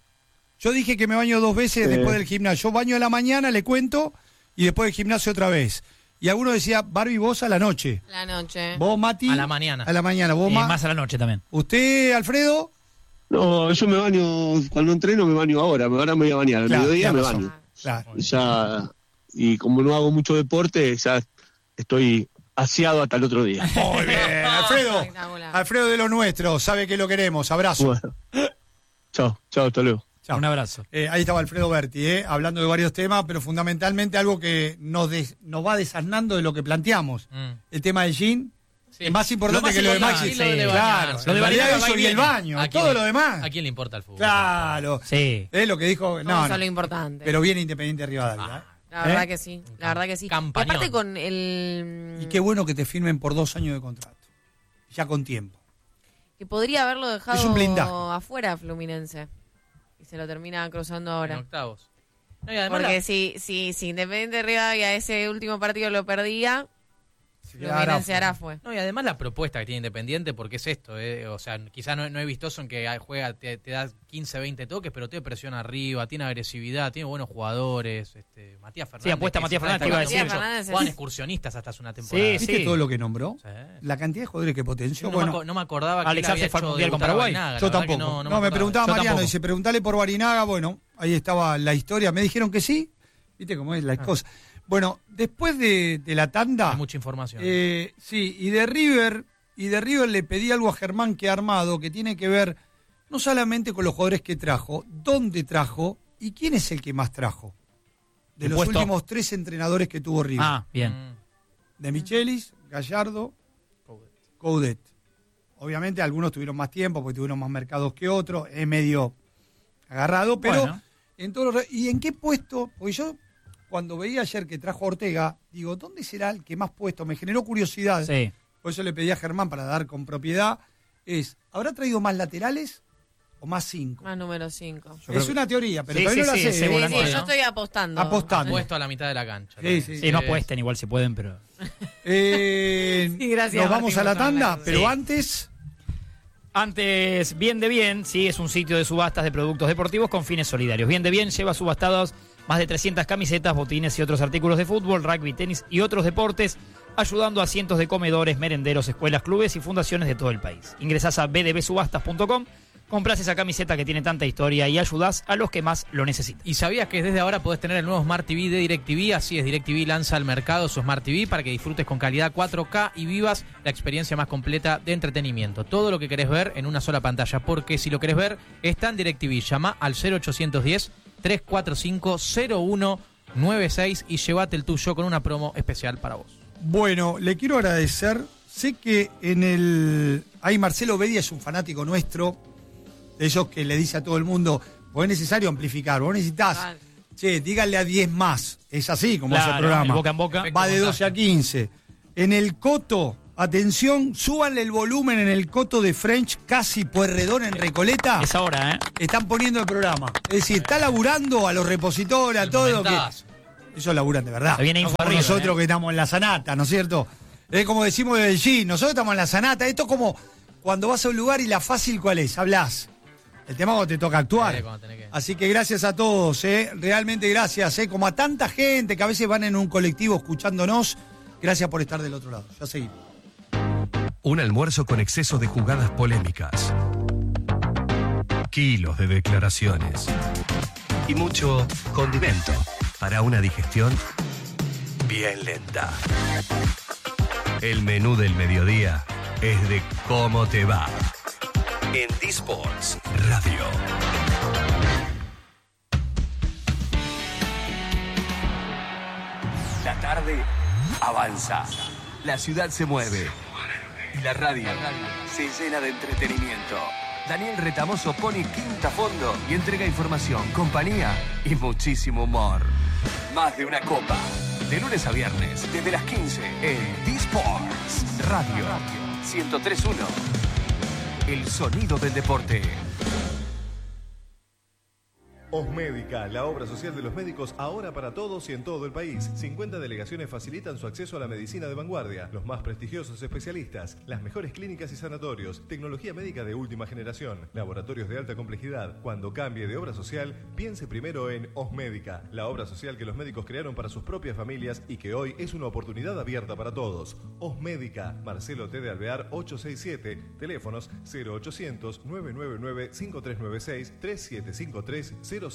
Yo dije que me baño 2 veces después del gimnasio. Yo baño a la mañana, le cuento, y después del gimnasio otra vez. Y alguno decía, Barbie, vos a la noche. La noche. Vos, Mati. A la mañana. A la mañana. Vos, más a la noche también. ¿Usted, Alfredo? No, yo me baño, cuando entreno me baño ahora me voy a bañar, al mediodía me baño. Claro. Ya, y como no hago mucho deporte, ya estoy aseado hasta el otro día. Muy bien, Alfredo. Alfredo de lo nuestro, sabe que lo queremos. Abrazo. Bueno. Chao, hasta luego. Chao. Un abrazo. Ahí estaba Alfredo Berti, hablando de varios temas, pero fundamentalmente algo que nos va desasnando de lo que planteamos. El tema del gym. Sí. Es más importante que lo de Maxi. Claro, lo de variedad eso y el baño, todo lo demás. ¿A quién le importa el fútbol? Claro. Sí. Es lo que dijo. No, eso es lo importante. Pero viene Independiente Rivadavia. La verdad que sí, la verdad que sí. Campañón. Aparte con el... Y qué bueno que te firmen por 2 años de contrato. Ya con tiempo. Que podría haberlo dejado es un blindaje afuera Fluminense. Y se lo termina cruzando ahora. En octavos. No, porque si Independiente Rivadavia ese último partido lo perdía, Fluminense hará fue. No, y además la propuesta que tiene Independiente, porque es esto, o sea, quizás no es vistoso en que juega, te da 15, 20 toques, pero te presiona arriba, tiene agresividad, tiene buenos jugadores, Matías Fernández. Sí, apuesta Matías Fernández, iba a decir. Juegan excursionistas hasta hace una temporada. Sí, ¿viste todo lo que nombró? Sí. La cantidad de jugadores que potenció. No me acordaba que Alex Arce fue al Mundial con Paraguay. Yo tampoco. No, me preguntaba Mariano, dice, preguntale por Barinaga, bueno, ahí estaba la historia, me dijeron que sí, viste cómo es la cosa. Bueno, después de la tanda... Hay mucha información. Sí, y de River le pedí algo a Germán que ha armado, que tiene que ver no solamente con los jugadores que trajo, dónde trajo y quién es el que más trajo. De los últimos 3 entrenadores que tuvo River. Ah, bien. De Michelis, Gallardo, Coudet. Obviamente algunos tuvieron más tiempo porque tuvieron más mercados que otros, es medio agarrado, pero bueno. ¿Y en qué puesto? Porque yo... Cuando veía ayer que trajo a Ortega, digo, ¿dónde será el que más puesto? Me generó curiosidad. Sí. Por eso le pedí a Germán para dar con propiedad. ¿Habrá traído más laterales o más 5? Más número 5. Es una teoría, pero todavía no la sé. Sí, yo estoy apostando. Puesto a la mitad de la cancha. Sí, no apuesten, igual si pueden, pero... Sí, gracias. Nos vamos a la tanda, pero antes... Antes, Bien de Bien, sí, es un sitio de subastas de productos deportivos con fines solidarios. Bien de Bien lleva subastados más de 300 camisetas, botines y otros artículos de fútbol, rugby, tenis y otros deportes, ayudando a cientos de comedores, merenderos, escuelas, clubes y fundaciones de todo el país. Ingresás a bdbsubastas.com, compras esa camiseta que tiene tanta historia y ayudás a los que más lo necesitan. ¿Y sabías que desde ahora podés tener el nuevo Smart TV de DirecTV? Así es, DirecTV lanza al mercado su Smart TV para que disfrutes con calidad 4K y vivas la experiencia más completa de entretenimiento. Todo lo que querés ver en una sola pantalla, porque si lo querés ver, está en DirecTV. Llama al 0810-345-0196 y llévate el tuyo con una promo especial para vos. Bueno, le quiero agradecer. Sé que ahí Marcelo Bedia es un fanático nuestro. de esos que le dice a todo el mundo, vos es necesario amplificar, vos necesitas, díganle a 10 más. Es así como hace el programa. Boca en boca. Va de 12 a 15. En el coto, atención, súbanle el volumen en el coto de French, casi Pueyrredón en Recoleta. Es ahora, ¿eh? Están poniendo el programa. Es decir, está laburando a los repositores, a todo lo que... Ellos laburan de verdad. Viene no info como arriba, nosotros que estamos en la Sanata, ¿no es cierto? Es como decimos del G, nosotros estamos en la Sanata. Esto es como cuando vas a un lugar y la fácil, ¿cuál es? Hablas. El tema es cuando te toca actuar. Así que gracias a todos, realmente gracias, como a tanta gente que a veces van en un colectivo escuchándonos. Gracias por estar del otro lado. Ya seguimos. Un almuerzo con exceso de jugadas polémicas, kilos de declaraciones y mucho condimento para una digestión bien lenta. El menú del mediodía es de cómo te va en D-Sports Radio. La tarde avanza, la ciudad se mueve y la radio se llena de entretenimiento. Daniel Retamoso pone quinta a fondo y entrega información, compañía y muchísimo humor. Más de una copa, de lunes a viernes, desde las 15 en D-Sports Radio 103.1. El sonido del deporte. Osmédica, la obra social de los médicos ahora para todos y en todo el país. 50 delegaciones facilitan su acceso a la medicina de vanguardia, los más prestigiosos especialistas, las mejores clínicas y sanatorios, tecnología médica de última generación, laboratorios de alta complejidad. Cuando cambie de obra social, piense primero en Osmédica, la obra social que los médicos crearon para sus propias familias y que hoy es una oportunidad abierta para todos. Osmédica, Marcelo T. de Alvear 867, teléfonos 0800 999 5396 3753 0000.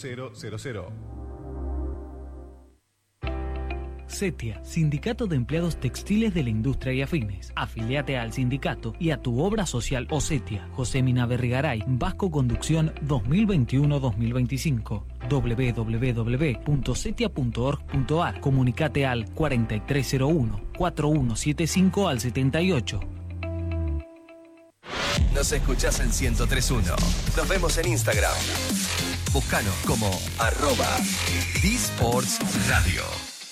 CETIA, Sindicato de Empleados Textiles de la Industria y Afines. Afiliate al sindicato y a tu obra social o CETIA. José Mina Berrigaray, Vasco Conducción 2021-2025. www.cetia.org.ar. Comunicate al 4301-4175 al 78. Nos escuchás en 103.1. Nos vemos en Instagram. Búscanos como @DSportsRadio.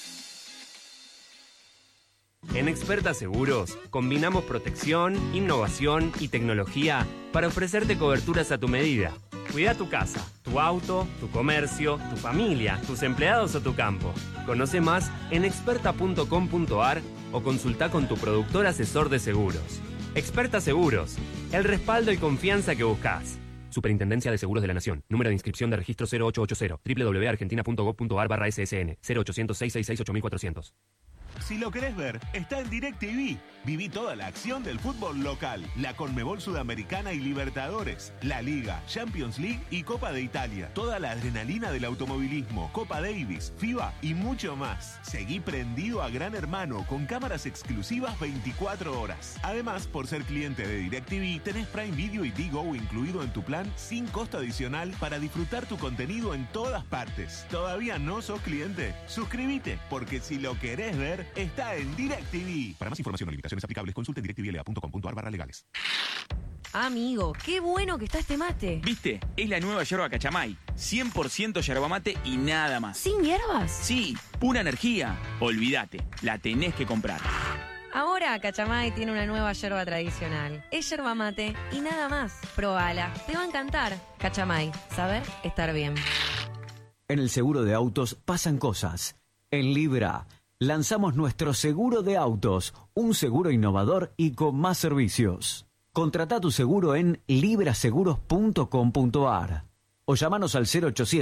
En Experta Seguros combinamos protección, innovación y tecnología para ofrecerte coberturas a tu medida. Cuida tu casa, tu auto, tu comercio, tu familia, tus empleados o tu campo. Conoce más en experta.com.ar o consulta con tu productor asesor de seguros. Experta Seguros, el respaldo y confianza que buscas. Superintendencia de Seguros de la Nación. Número de inscripción de registro 0880. www.argentina.gov.ar/ssn. 0800-666-8400. Si lo querés ver, está en DirecTV. Viví toda la acción del fútbol local, la Conmebol Sudamericana y Libertadores, la Liga, Champions League y Copa de Italia. Toda la adrenalina del automovilismo, Copa Davis, FIBA y mucho más. Seguí prendido a Gran Hermano con cámaras exclusivas 24 horas. Además, por ser cliente de DirecTV, tenés Prime Video y Digo incluido en tu plan sin costo adicional para disfrutar tu contenido en todas partes. ¿Todavía no sos cliente? Suscríbete, porque si lo querés ver, está en DirecTV. Para más información o limitaciones aplicables, consulte directvla.com.ar/legales. Amigo, qué bueno que está este mate. ¿Viste? Es la nueva yerba Cachamay. 100% yerba mate y nada más. ¿Sin hierbas? Sí, pura energía. Olvídate, la tenés que comprar. Ahora Cachamay tiene una nueva yerba tradicional. Es yerba mate y nada más. Probala, te va a encantar. Cachamay, saber estar bien. En el seguro de autos pasan cosas. En Libra lanzamos nuestro seguro de autos, un seguro innovador y con más servicios. Contrata tu seguro en libraseguros.com.ar o llámanos al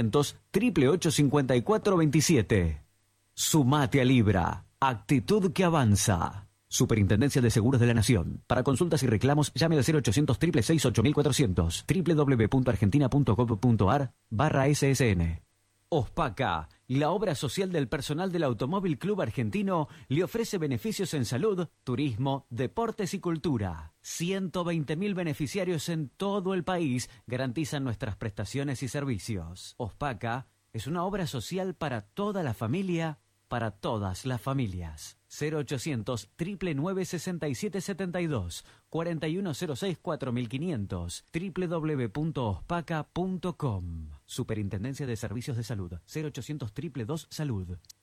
0800-888-5427. Sumate a Libra, actitud que avanza. Superintendencia de Seguros de la Nación. Para consultas y reclamos, llame al 0800-666-8400, www.argentina.gov.ar/ssn. Ospaca, la obra social del personal del Automóvil Club Argentino, le ofrece beneficios en salud, turismo, deportes y cultura. 120.000 beneficiarios en todo el país garantizan nuestras prestaciones y servicios. Ospaca es una obra social para toda la familia, para todas las familias. 0800 999 6772 4106 4500 www.ospaca.com. Superintendencia de Servicios de Salud. 0800 222 Salud.